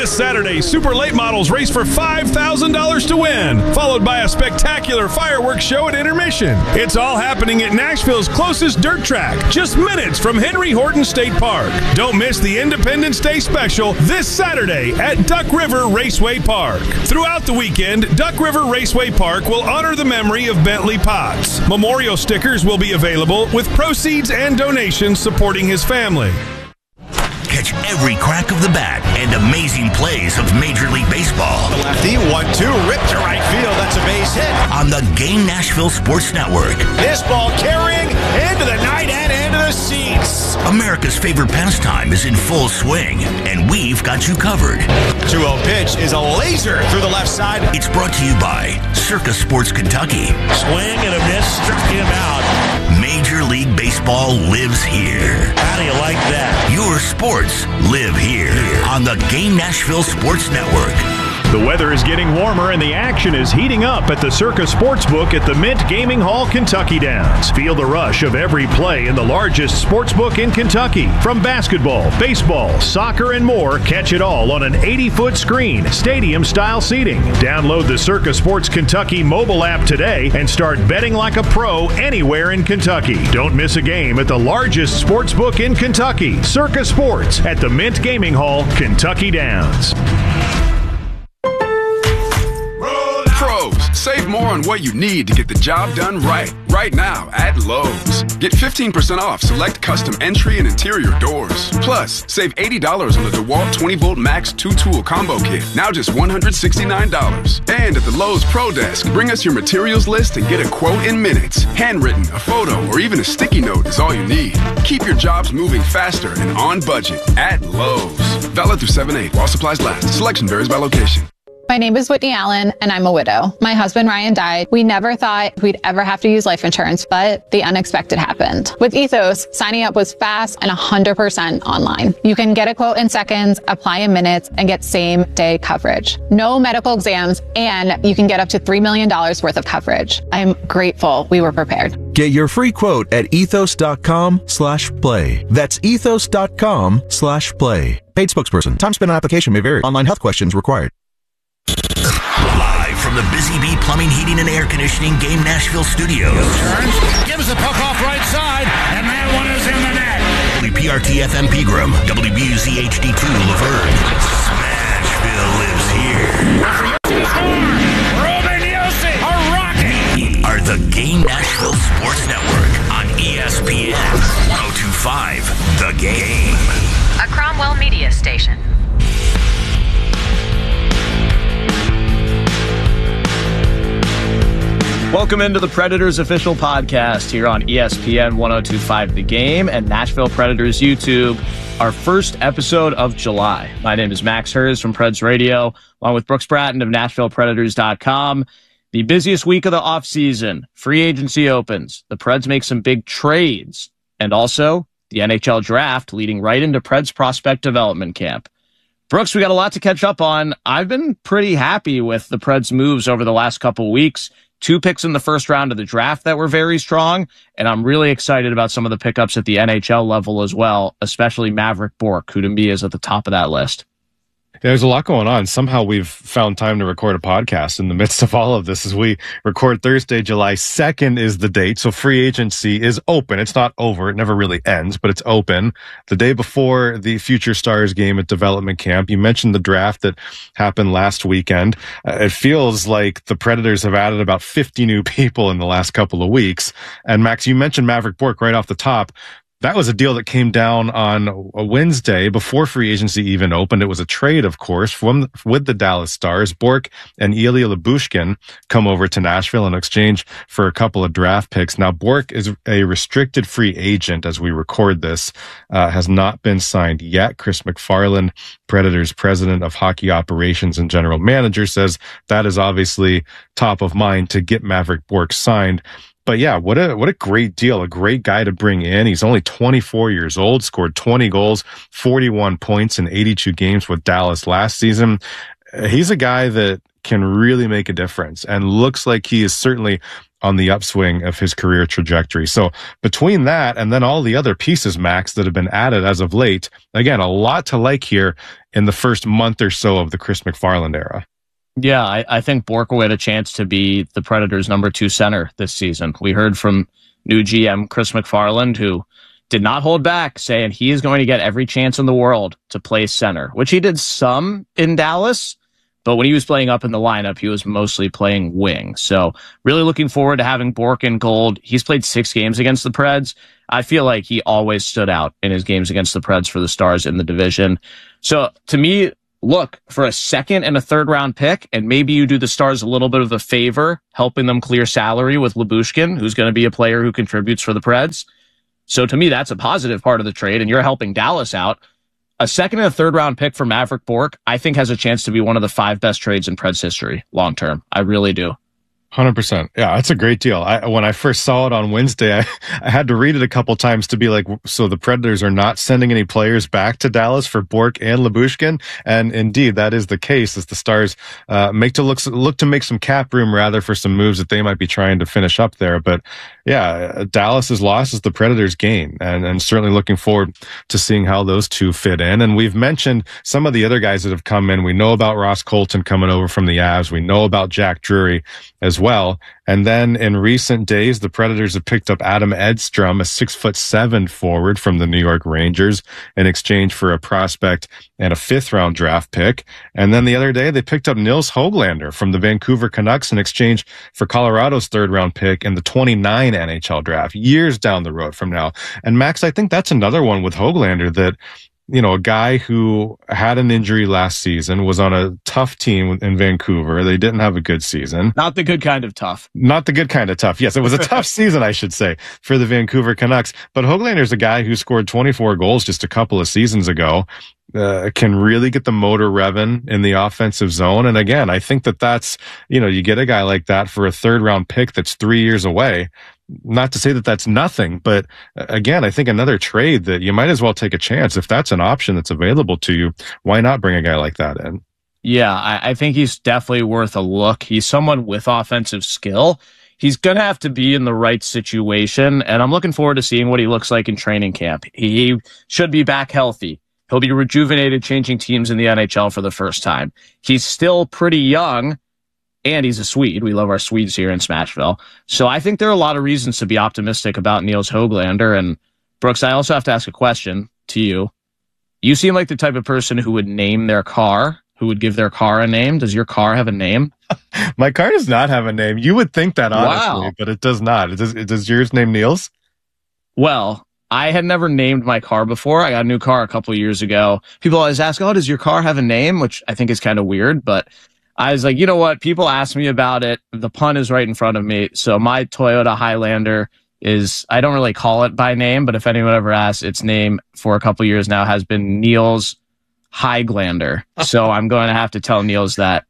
S13: This Saturday, Super Late Models race for five thousand dollars to win, followed by a spectacular fireworks show at intermission. It's all happening at Nashville's closest dirt track, just minutes from Henry Horton State Park. Don't miss the Independence Day special this Saturday at Duck River Raceway Park. Throughout the weekend, Duck River Raceway Park will honor the memory of Bentley Potts. Memorial stickers will be available with proceeds and donations supporting his family.
S9: Catch every crack of the bat and amazing plays of Major League Baseball.
S15: The lefty, one two, ripped to right field. That's a base hit.
S9: On the Game Nashville Sports Network.
S15: This ball carrying into the night and into the seats.
S9: America's favorite pastime is in full swing, and we've got you covered.
S15: two oh pitch is a laser through the left side.
S9: It's brought to you by Circa Sports Kentucky.
S15: Swing and a miss, struck him out.
S9: Major League Baseball lives here.
S15: How do you like that?
S9: Your sports live here on the Game Nashville Sports Network.
S16: The weather is getting warmer and the action is heating up at the Circa Sportsbook at the Mint Gaming Hall, Kentucky Downs. Feel the rush of every play in the largest sportsbook in Kentucky. From basketball, baseball, soccer, and more, catch it all on an eighty-foot screen, stadium-style seating. Download the Circa Sports Kentucky mobile app today and start betting like a pro anywhere in Kentucky. Don't miss a game at the largest sportsbook in Kentucky, Circa Sports at the Mint Gaming Hall, Kentucky Downs.
S17: Pros, save more on what you need to get the job done right. Right now at Lowe's. Get fifteen percent off select custom entry and interior doors. Plus, save eighty dollars on the DeWalt twenty volt Max two tool combo kit. Now just one hundred sixty-nine dollars. And at the Lowe's Pro Desk, bring us your materials list and get a quote in minutes. Handwritten, a photo, or even a sticky note is all you need. Keep your jobs moving faster and on budget at Lowe's. Valid through seven eight while supplies last. Selection varies by location.
S18: My name is Whitney Allen, and I'm a widow. My husband, Ryan, died. We never thought we'd ever have to use life insurance, but the unexpected happened. With Ethos, signing up was fast and one hundred percent online. You can get a quote in seconds, apply in minutes, and get same-day coverage. No medical exams, and you can get up to three million dollars worth of coverage. I'm grateful we were prepared.
S20: Get your free quote at ethos.com slash play. That's ethos.com slash play. Paid spokesperson. Time spent on application may vary. Online health questions required.
S9: Live from the Busy Bee Plumbing, Heating, and Air Conditioning Game Nashville studios.
S4: Turns, gives the puck off right side, and that one is in the net.
S9: W P R T F M Pegram, W B U Z H D two Laverne. Smashville lives here.
S4: Roman Yossi, a rocket.
S9: Are the Game Nashville Sports Network on E S P N one oh two point five. The Game.
S11: A Cromwell Media Station.
S21: Welcome into the Predators official podcast here on E S P N one oh two point five The Game and Nashville Predators YouTube, our first episode of July. My name is Max Hers from Preds Radio, along with Brooks Bratton of Nashville Predators dot com. The busiest week of the offseason, free agency opens, the Preds make some big trades, and also the N H L draft leading right into Preds prospect development camp. Brooks, we got a lot to catch up on. I've been pretty happy with the Preds' moves over the last couple of weeks. Two picks in the first round of the draft that were very strong, and I'm really excited about some of the pickups at the N H L level as well, especially Mavrik Bourque, who to me is at the top of that list.
S22: There's a lot going on. Somehow we've found time to record a podcast in the midst of all of this as we record Thursday, July second is the date. So free agency is open. It's not over. It never really ends, but it's open. The day before the Future Stars game at development camp, you mentioned the draft that happened last weekend. Uh, it feels like the Predators have added about fifty new people in the last couple of weeks. And Max, you mentioned Mavrik Bourque right off the top. That was a deal that came down on a Wednesday before free agency even opened. It was a trade, of course, from with the Dallas Stars. Bourque and Ilya Lyubushkin come over to Nashville in exchange for a couple of draft picks. Now, Bourque is a restricted free agent as we record this, uh, has not been signed yet. Chris McFarland, Predators president of hockey operations and general manager, says that is obviously top of mind to get Mavrik Bourque signed. But yeah, what a what a great deal. A great guy to bring in. He's only twenty-four years old, scored twenty goals, forty-one points in eighty-two games with Dallas last season. He's a guy that can really make a difference and looks like he is certainly on the upswing of his career trajectory. So between that and then all the other pieces, Max, that have been added as of late, again, a lot to like here in the first month or so of the Chris McFarland era.
S21: Yeah, I, I think Borkowitz had a chance to be the Predators' number two center this season. We heard from new G M Chris McFarland, who did not hold back, saying he is going to get every chance in the world to play center, which he did some in Dallas. But when he was playing up in the lineup, he was mostly playing wing. So really looking forward to having Bork in gold. He's played six games against the Preds. I feel like he always stood out in his games against the Preds for the Stars in the division. So to me, look, for a second and a third round pick, and maybe you do the Stars a little bit of a favor, helping them clear salary with Lyubushkin, who's going to be a player who contributes for the Preds. So to me, that's a positive part of the trade, and you're helping Dallas out. A second and a third round pick for Maverick Bourque, I think, has a chance to be one of the five best trades in Preds history long term. I really do.
S22: one hundred percent. Yeah, that's a great deal. I, when I first saw it on Wednesday, I, I had to read it a couple times to be like, so the Predators are not sending any players back to Dallas for Bourque and Lyubushkin? And indeed, that is the case, as the Stars uh, make to look, look to make some cap room, rather, for some moves that they might be trying to finish up there. But yeah, Dallas's loss is the Predators' gain, and, and certainly looking forward to seeing how those two fit in. And we've mentioned some of the other guys that have come in. We know about Ross Colton coming over from the Avs. We know about Jack Drury as well. And then in recent days, the Predators have picked up Adam Edstrom, a six foot seven forward from the New York Rangers, in exchange for a prospect and a fifth round draft pick. And then the other day, they picked up Nils Höglander from the Vancouver Canucks in exchange for Colorado's third round pick in the twenty-nine N H L draft, years down the road from now. And Max, I think that's another one with Höglander that, you know, a guy who had an injury last season, was on a tough team in Vancouver. They didn't have a good season.
S21: Not the good kind of tough.
S22: Not the good kind of tough. Yes, it was a tough season, I should say, for the Vancouver Canucks. But Höglander's a guy who scored twenty-four goals just a couple of seasons ago. Uh, can really get the motor revving in the offensive zone. And again, I think that that's, you know, you get a guy like that for a third round pick that's three years away. Not to say that that's nothing, but again, I think another trade that you might as well take a chance. If that's an option that's available to you, why not bring a guy like that in?
S21: Yeah, I, I think he's definitely worth a look. He's someone with offensive skill. He's going to have to be in the right situation, and I'm looking forward to seeing what he looks like in training camp. He should be back healthy. He'll be rejuvenated, changing teams in the N H L for the first time. He's still pretty young, and he's a Swede. We love our Swedes here in Smashville. So I think there are a lot of reasons to be optimistic about Nils Höglander. And Brooks, I also have to ask a question to you. You seem like the type of person who would name their car, who would give their car a name. Does your car have a name?
S22: My car does not have a name. You would think that, honestly,
S21: wow.
S22: But it does not. It does, it does yours name Niels?
S21: Well, I had never named my car before. I got a new car a couple of years ago. People always ask, oh, does your car have a name? Which I think is kind of weird, but I was like, you know what? People ask me about it. The pun is right in front of me. So my Toyota Highlander is, I don't really call it by name, but if anyone ever asks, its name for a couple of years now has been Nils Highlander. So I'm going to have to tell Niels that.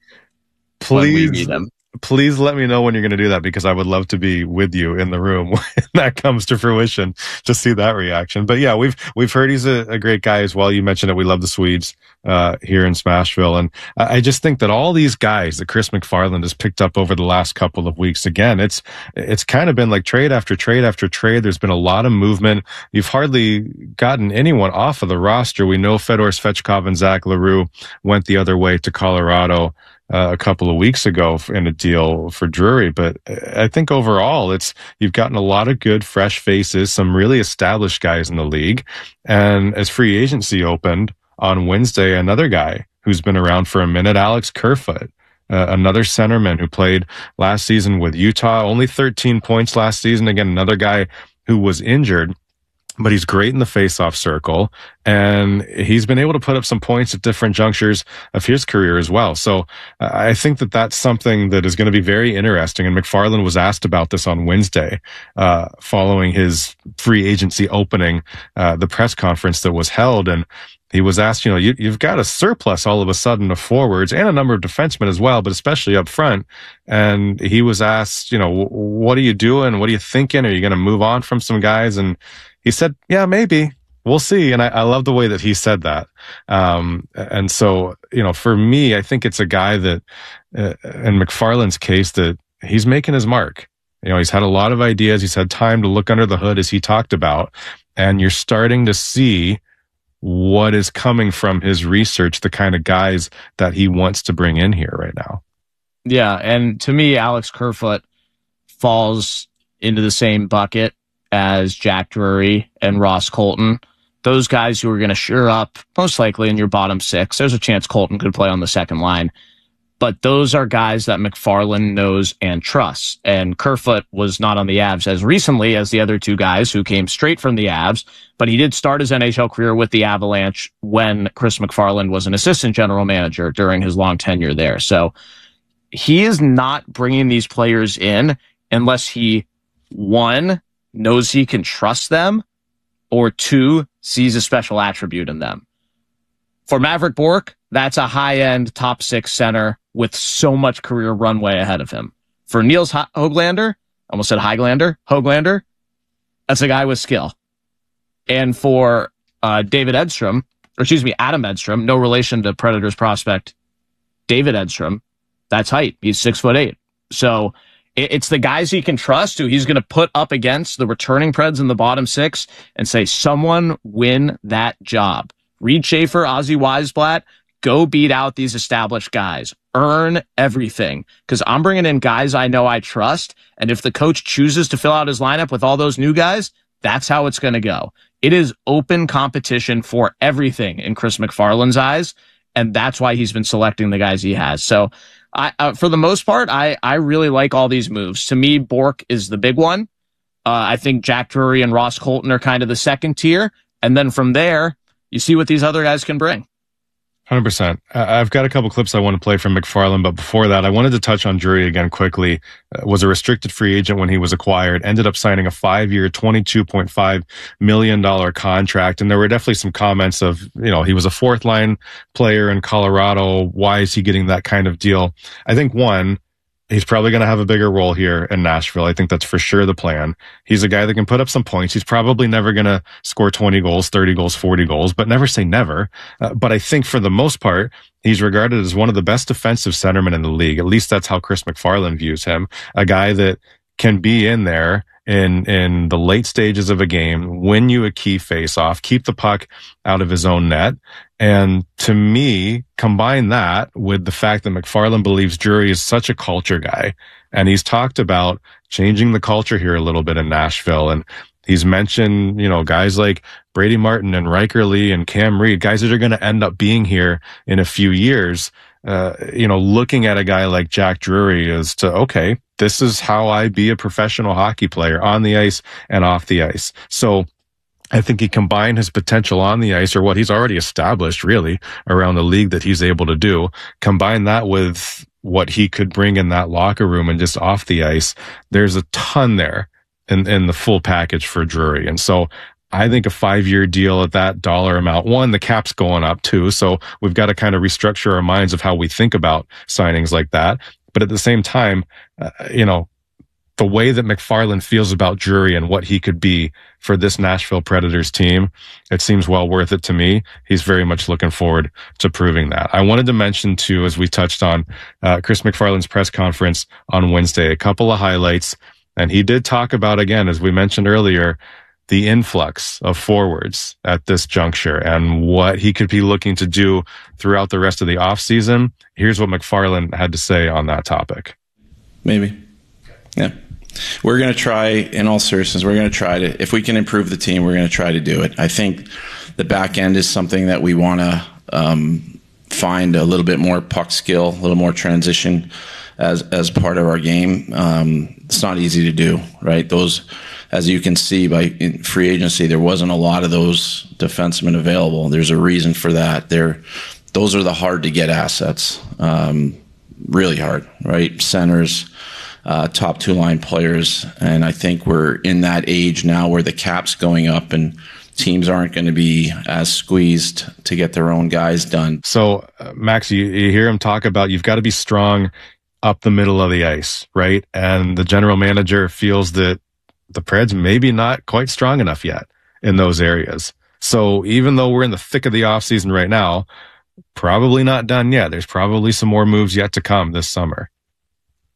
S22: Please.
S21: When we meet him.
S22: Please let me know when you're going to do that, because I would love to be with you in the room when that comes to fruition to see that reaction. But yeah, we've we've heard he's a, a great guy as well. You mentioned it. We love the Swedes uh, here in Smashville. And I just think that all these guys that Chris McFarland has picked up over the last couple of weeks, again, it's it's kind of been like trade after trade after trade. There's been a lot of movement. You've hardly gotten anyone off of the roster. We know Fedor Svechkov and Zach LaRue went the other way to Colorado Uh, a couple of weeks ago in a deal for Drury. But I think overall it's, you've gotten a lot of good fresh faces, some really established guys in the league. And as free agency opened on Wednesday, another guy who's been around for a minute, Alex Kerfoot, uh, another centerman who played last season with Utah, only thirteen points last season. Again, another guy who was injured, but he's great in the face-off circle, and he's been able to put up some points at different junctures of his career as well. So uh, I think that that's something that is going to be very interesting. And McFarland was asked about this on Wednesday, uh, following his free agency opening, uh, the press conference that was held. And he was asked, you know, you, you've got a surplus all of a sudden of forwards and a number of defensemen as well, but especially up front. And he was asked, you know, what are you doing? What are you thinking? Are you going to move on from some guys? And he said, yeah, maybe. We'll see. And I, I love the way that he said that. Um, and so, you know, for me, I think it's a guy that, uh, in McFarland's case, that he's making his mark. You know, he's had a lot of ideas. He's had time to look under the hood, as he talked about, and you're starting to see what is coming from his research, the kind of guys that he wants to bring in here right now.
S21: Yeah, and to me, Alex Kerfoot falls into the same bucket as Jack Drury and Ross Colton. Those guys who are going to shore up, most likely in your bottom six. There's a chance Colton could play on the second line. But those are guys that McFarland knows and trusts. And Kerfoot was not on the Avs as recently as the other two guys who came straight from the Avs, but he did start his N H L career with the Avalanche when Chris McFarland was an assistant general manager during his long tenure there. So he is not bringing these players in unless he, one, knows he can trust them, or two, sees a special attribute in them. For Maverick Bourque, that's a high-end top six center with so much career runway ahead of him. For Niels Hoglander, almost said Highlander, Hoglander, that's a guy with skill. And for uh, David Edstrom, or excuse me, Adam Edstrom, no relation to Predators prospect David Edstrom, that's height. He's six foot eight. So it, it's the guys he can trust who he's going to put up against the returning Preds in the bottom six and say, someone win that job. Reed Schaefer, Ozzy Weisblatt, go beat out these established guys. Earn everything. Because I'm bringing in guys I know I trust, and if the coach chooses to fill out his lineup with all those new guys, that's how it's going to go. It is open competition for everything in Chris McFarland's eyes, and that's why he's been selecting the guys he has. So, I, uh, for the most part, I, I really like all these moves. To me, Bourque is the big one. Uh, I think Jack Drury and Ross Colton are kind of the second tier, and then from there, you see what these other guys can bring.
S22: one hundred percent. I've got a couple clips I want to play from McFarland, but before that, I wanted to touch on Drury again quickly. Uh, was a restricted free agent when he was acquired, ended up signing a five-year, twenty-two point five million dollars contract, and there were definitely some comments of, you know, he was a fourth-line player in Colorado. Why is he getting that kind of deal? I think, one, he's probably going to have a bigger role here in Nashville. I think that's for sure the plan. He's a guy that can put up some points. He's probably never going to score twenty goals, thirty goals, forty goals, but never say never. Uh, but I think for the most part, he's regarded as one of the best defensive centermen in the league. At least that's how Chris McFarland views him. A guy that can be in there in in the late stages of a game, win you a key face-off, keep the puck out of his own net. And to me, combine that with the fact that McFarland believes Drury is such a culture guy, and he's talked about changing the culture here a little bit in Nashville. And he's mentioned, you know, guys like Brady Martin and Riker Lee and Cam Reed, guys that are going to end up being here in a few years. Uh, you know, looking at a guy like Jack Drury is to, okay, this is how I be a professional hockey player on the ice and off the ice. So I think he combined his potential on the ice, or what he's already established really around the league that he's able to do, combine that with what he could bring in that locker room and just off the ice. There's a ton there in, in the full package for Drury. And so I think a five-year deal at that dollar amount, one, the cap's going up too. So we've got to kind of restructure our minds of how we think about signings like that. But at the same time, uh, you know, the way that McFarland feels about Drury and what he could be for this Nashville Predators team, it seems well worth it to me. He's very much looking forward to proving that. I wanted to mention too, as we touched on, uh, Chris McFarland's press conference on Wednesday, a couple of highlights. And he did talk about, again, as we mentioned earlier, the influx of forwards at this juncture and what he could be looking to do throughout the rest of the offseason. Here's what McFarland had to say on that topic.
S3: Maybe. Yeah. We're going to try, in all seriousness, we're going to try to, if we can improve the team, we're going to try to do it. I think the back end is something that we want to um, find a little bit more puck skill, a little more transition as as part of our game. Um, it's not easy to do, right? Those, as you can see by in free agency, there wasn't a lot of those defensemen available. There's a reason for that. They're, those are the hard to get assets, um, really hard, right? Centers, Uh, top two line players, and I think we're in that age now where the cap's going up and teams aren't going to be as squeezed to get their own guys done.
S22: So, uh, Max, you, you hear him talk about you've got to be strong up the middle of the ice, right? And the general manager feels that the Preds maybe not quite strong enough yet in those areas. So even though we're in the thick of the offseason right now, probably not done yet. There's probably some more moves yet to come this summer.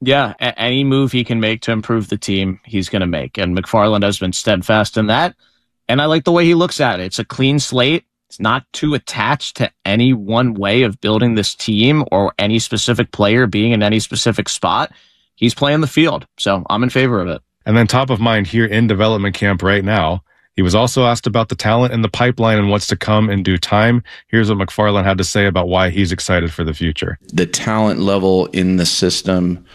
S21: Yeah, a- any move he can make to improve the team, he's going to make. And McFarland has been steadfast in that. And I like the way he looks at it. It's a clean slate. It's not too attached to any one way of building this team or any specific player being in any specific spot. He's playing the field. So I'm in favor of it.
S22: And then top of mind here in development camp right now, he was also asked about the talent in the pipeline and what's to come in due time. Here's what McFarland had to say about why he's excited for the future.
S3: The talent level in the system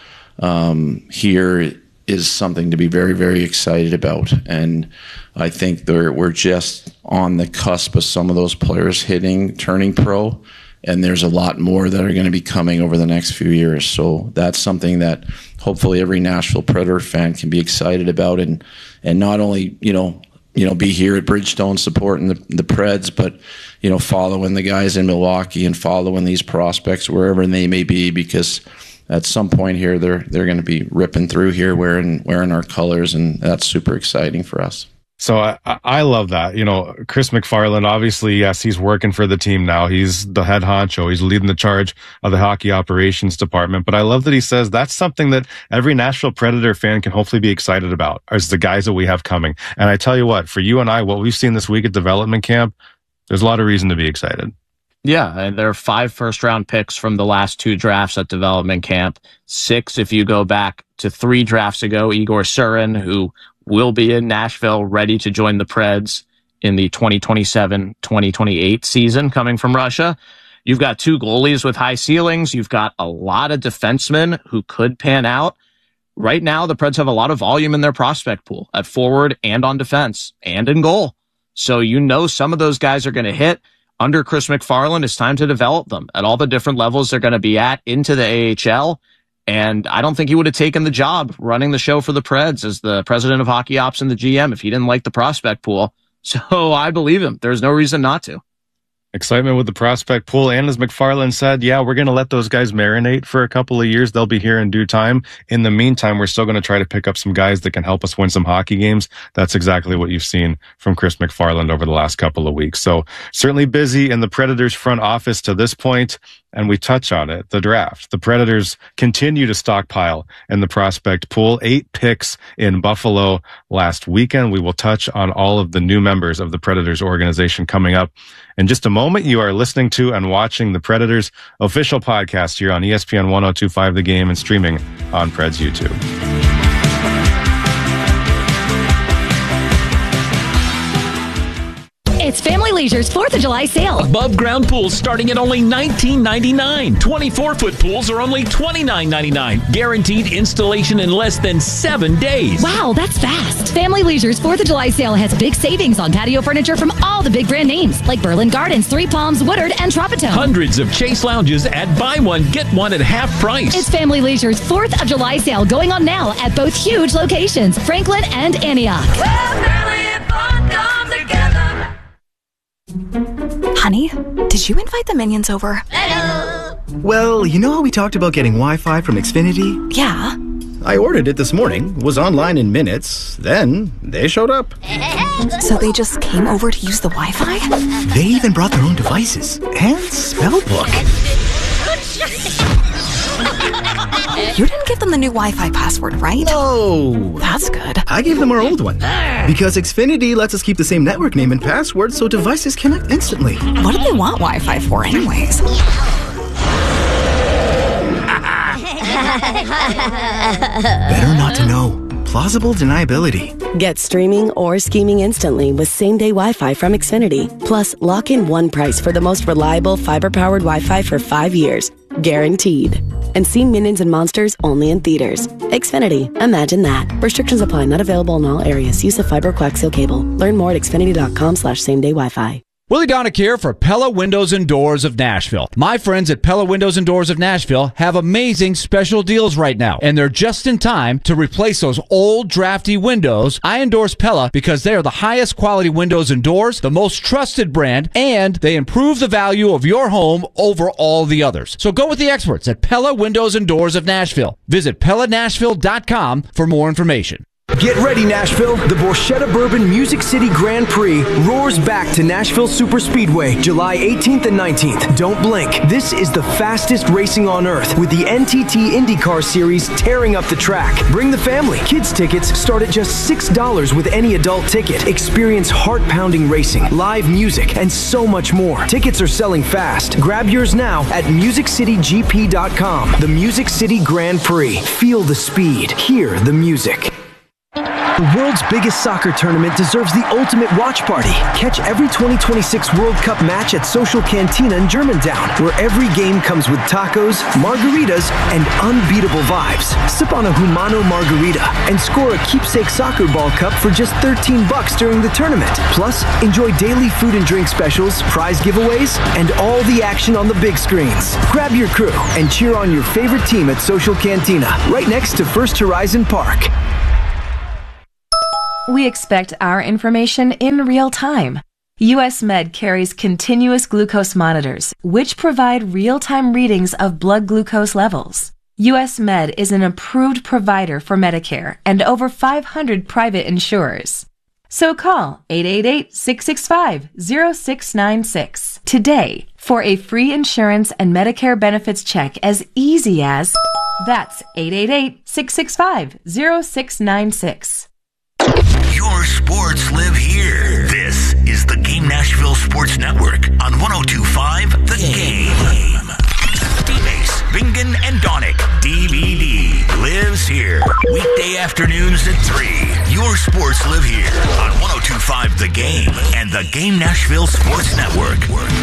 S3: um, here is something to be very, very excited about. And I think they're, we're just on the cusp of some of those players hitting, turning pro. And there's a lot more that are going to be coming over the next few years. So that's something that hopefully every Nashville Predator fan can be excited about, and and not only, you know, you know, be here at Bridgestone supporting the, the Preds, but, you know, following the guys in Milwaukee and following these prospects wherever they may be, because at some point here they're they're going to be ripping through here wearing wearing our colors, and that's super exciting for us.
S22: So I, I love that. You know, Chris McFarland, obviously, yes, he's working for the team now. He's the head honcho. He's leading the charge of the hockey operations department. But I love that he says that's something that every Nashville Predator fan can hopefully be excited about, is the guys that we have coming. And I tell you what, for you and I, what we've seen this week at development camp, there's a lot of reason to be excited.
S21: Yeah, and there are five first-round picks from the last two drafts at development camp. Six if you go back to three drafts ago. Igor Surin, who will be in Nashville, ready to join the Preds in the twenty twenty-seven twenty twenty-eight season coming from Russia. You've got two goalies with high ceilings. You've got a lot of defensemen who could pan out. Right now, the Preds have a lot of volume in their prospect pool at forward and on defense and in goal. So you know some of those guys are going to hit. Under Chris McFarland, it's time to develop them at all the different levels they're going to be at into the A H L. And I don't think he would have taken the job running the show for the Preds as the president of hockey ops and the G M if he didn't like the prospect pool. So I believe him. There's no reason not to.
S22: Excitement with the prospect pool. And as McFarland said, yeah, we're going to let those guys marinate for a couple of years. They'll be here in due time. In the meantime, we're still going to try to pick up some guys that can help us win some hockey games. That's exactly what you've seen from Chris McFarland over the last couple of weeks. So certainly busy in the Predators front office to this point. And we touch on it, the draft. The Predators continue to stockpile in the prospect pool. Eight picks in Buffalo last weekend. We will touch on all of the new members of the Predators organization coming up in just a moment. You are listening to and watching the Predators official podcast here on E S P N one oh two point five The Game and streaming on Preds YouTube.
S5: It's Family Leisure's fourth of July sale.
S14: Above ground pools starting at only nineteen ninety-nine dollars. twenty-four foot pools are only twenty-nine ninety-nine. Guaranteed installation in less than seven days.
S5: Wow, that's fast. Family Leisure's fourth of July sale has big savings on patio furniture from all the big brand names like Berlin Gardens, Three Palms, Woodard, and Tropitone.
S14: Hundreds of Chase lounges at buy one, get one at half price.
S5: It's Family Leisure's fourth of July sale going on now at both huge locations, Franklin and Antioch.
S23: Well, family and fun come together.
S24: Honey, did you invite the minions over?
S23: Hello.
S25: Well, you know how we talked about getting Wi-Fi from Xfinity?
S24: Yeah.
S25: I ordered it this morning, was online in minutes, then they showed up.
S24: So they just came over to use the Wi-Fi?
S25: They even brought their own devices and spell book.
S24: You didn't give them the new Wi-Fi password, right?
S25: No.
S24: That's good.
S25: I gave them our old one. Because Xfinity lets us keep the same network name and password so devices connect instantly.
S24: What do they want Wi-Fi for anyways?
S25: Better not to know. Plausible deniability.
S26: Get streaming or scheming instantly with same-day Wi-Fi from Xfinity. Plus, lock in one price for the most reliable fiber-powered Wi-Fi for five years. Guaranteed. And see Minions and Monsters only in theaters. Xfinity. Imagine that. Restrictions apply. Not available in all areas. Use of fiber coaxial cable. Learn more at xfinity.com slash same-day Wi-Fi.
S27: Willie Donick here for Pella Windows and Doors of Nashville. My friends at Pella Windows and Doors of Nashville have amazing special deals right now, and they're just in time to replace those old drafty windows. I endorse Pella because they are the highest quality windows and doors, the most trusted brand, and they improve the value of your home over all the others. So go with the experts at Pella Windows and Doors of Nashville. Visit Pella Nashville dot com for more information.
S1: Get ready, Nashville. The Borchetta Bourbon Music City Grand Prix roars back to Nashville Superspeedway July eighteenth and nineteenth. Don't blink. This is the fastest racing on earth with the N T T IndyCar Series tearing up the track. Bring the family. Kids tickets start at just six dollars with any adult ticket. Experience heart-pounding racing, live music, and so much more. Tickets are selling fast. Grab yours now at music city g p dot com. The Music City Grand Prix. Feel the speed. Hear the music. The world's biggest soccer tournament deserves the ultimate watch party. Catch every twenty twenty-six World Cup match at Social Cantina in Germantown, where every game comes with tacos, margaritas, and unbeatable vibes. Sip on a Humano margarita and score a keepsake soccer ball cup for just thirteen bucks during the tournament. Plus, enjoy daily food and drink specials, prize giveaways, and all the action on the big screens. Grab your crew and cheer on your favorite team at Social Cantina, right next to First Horizon Park.
S2: We expect our information in real time. U S Med carries continuous glucose monitors, which provide real-time readings of blood glucose levels. U S Med is an approved provider for Medicare and over five hundred private insurers. So call eight eight eight, six six five, zero six nine six today for a free insurance and Medicare benefits check as easy as that's eight eight eight, six six five, zero six nine six.
S9: Your sports live here. This is the Game Nashville Sports Network on one oh two point five The Game. D-Base, Bingen, and Donick, D V D, lives here. Weekday afternoons at three. Your sports live here on one oh two point five The Game and the Game Nashville Sports Network.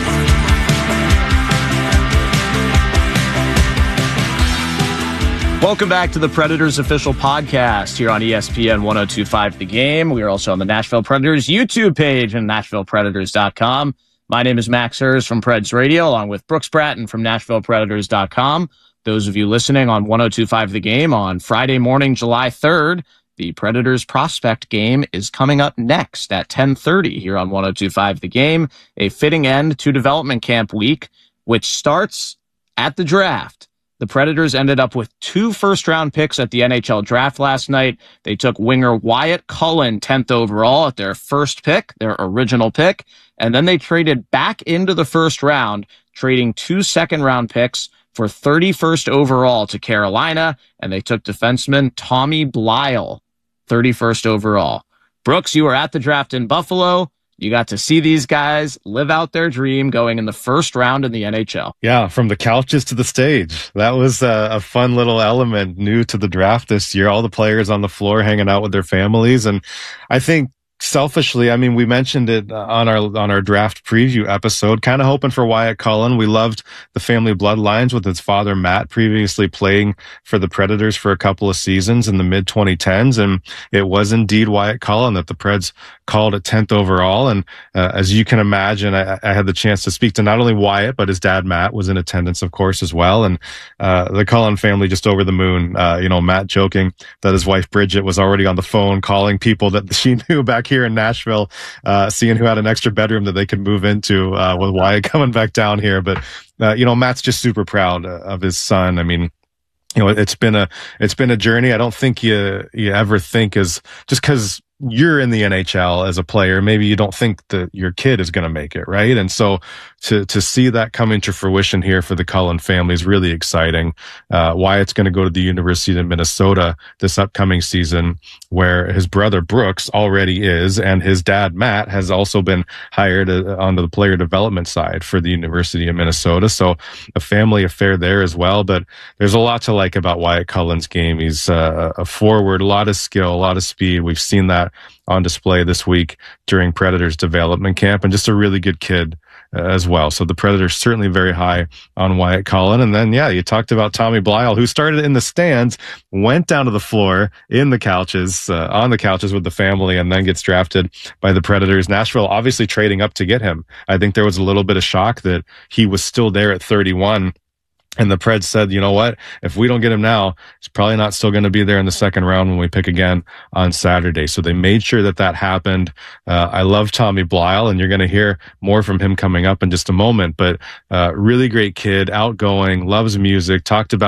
S21: Welcome back to the Predators official podcast here on E S P N one oh two point five The Game. We are also on the Nashville Predators YouTube page and nashville predators dot com. My name is Max Hers from Preds Radio, along with Brooks Bratton from nashville predators dot com. Those of you listening on one oh two point five The Game on Friday morning, July third, the Predators prospect game is coming up next at ten thirty here on one oh two point five The Game, a fitting end to development camp week, which starts at the draft. The Predators ended up with two first-round picks at the N H L draft last night. They took winger Wyatt Cullen, tenth overall at their first pick, their original pick, and then they traded back into the first round, trading two second-round picks for thirty-first overall to Carolina, and they took defenseman Tommy Blyle, thirty-first overall. Brooks, you were at the draft in Buffalo. You got to see these guys live out their dream going in the first round in the N H L.
S22: Yeah, from the couches to the stage. That was a, a fun little element new to the draft this year. All the players on the floor hanging out with their families. And I think selfishly, I mean, we mentioned it on our on our draft preview episode, kind of hoping for Wyatt Cullen. We loved the family bloodlines with his father, Matt, previously playing for the Predators for a couple of seasons in the mid twenty tens. And it was indeed Wyatt Cullen that the Preds called at tenth overall. And uh, as you can imagine, I, I had the chance to speak to not only Wyatt, but his dad, Matt, was in attendance, of course, as well. And uh, the Cullen family just over the moon. Uh, you know, Matt joking that his wife, Bridget, was already on the phone calling people that she knew back here in Nashville, uh, seeing who had an extra bedroom that they could move into uh, with Wyatt coming back down here. But, uh, you know, Matt's just super proud of his son. I mean, you know, it's been a, it's been a journey. I don't think you, you ever think is just because you're in the N H L as a player, maybe you don't think that your kid is going to make it, right? And so to to see that coming to fruition here for the Cullen family is really exciting. Uh, Wyatt's going to go to the University of Minnesota this upcoming season, where his brother Brooks already is, and his dad Matt has also been hired uh, onto the player development side for the University of Minnesota. So a family affair there as well. But there's a lot to like about Wyatt Cullen's game. He's uh, a forward, a lot of skill, a lot of speed. We've seen that on display this week during Predators development camp, and just a really good kid uh, as well. So the Predators certainly very high on Wyatt Cullen. And then, yeah, you talked about Tommy Blyle, who started in the stands, went down to the floor in the couches, uh, on the couches with the family, and then gets drafted by the Predators. Nashville obviously trading up to get him. I think there was a little bit of shock that he was still there at thirty-one. And the Preds said, you know what, if we don't get him now, he's probably not still going to be there in the second round when we pick again on Saturday. So they made sure that that happened. Uh, I love Tommy Blyle, and you're going to hear more from him coming up in just a moment. But uh, really great kid, outgoing, loves music, talked about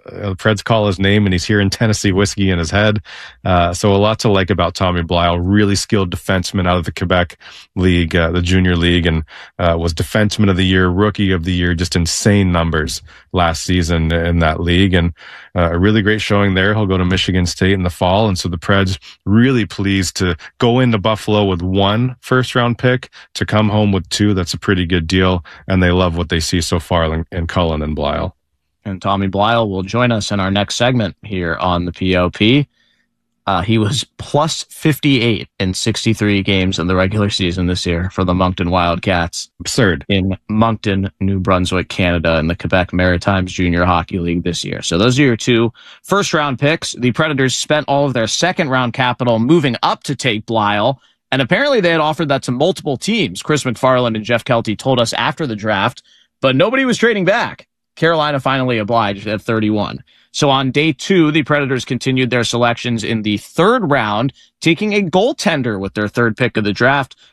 S22: the Preds call his name and he's hearing Tennessee whiskey in his head. Uh, so a lot to like about Tommy Blyle. Really skilled defenseman out of the Quebec League, uh, the junior league, and uh, was defenseman of the year, rookie of the year, just insane numbers last season in that league. And uh, a really great showing there. He'll go to Michigan State in the fall. And so the Preds really pleased to go into Buffalo with one first round pick to come home with two. That's a pretty good deal. And they love what they see so far in, in Cullen and Blyle.
S21: And Tommy Blyle will join us in our next segment here on the P O P. Uh, he was plus fifty-eight in sixty-three games in the regular season this year for the Moncton Wildcats.
S22: Absurd.
S21: In Moncton, New Brunswick, Canada, in the Quebec Maritimes Junior Hockey League this year. So those are your two first-round picks. The Predators spent all of their second-round capital moving up to take Blyle, and apparently they had offered that to multiple teams. Chris McFarland and Jeff Kelty told us after the draft, but nobody was trading back. Carolina finally obliged at thirty-one. So on day two, the Predators continued their selections in the third round, taking a goaltender with their third pick of the draft.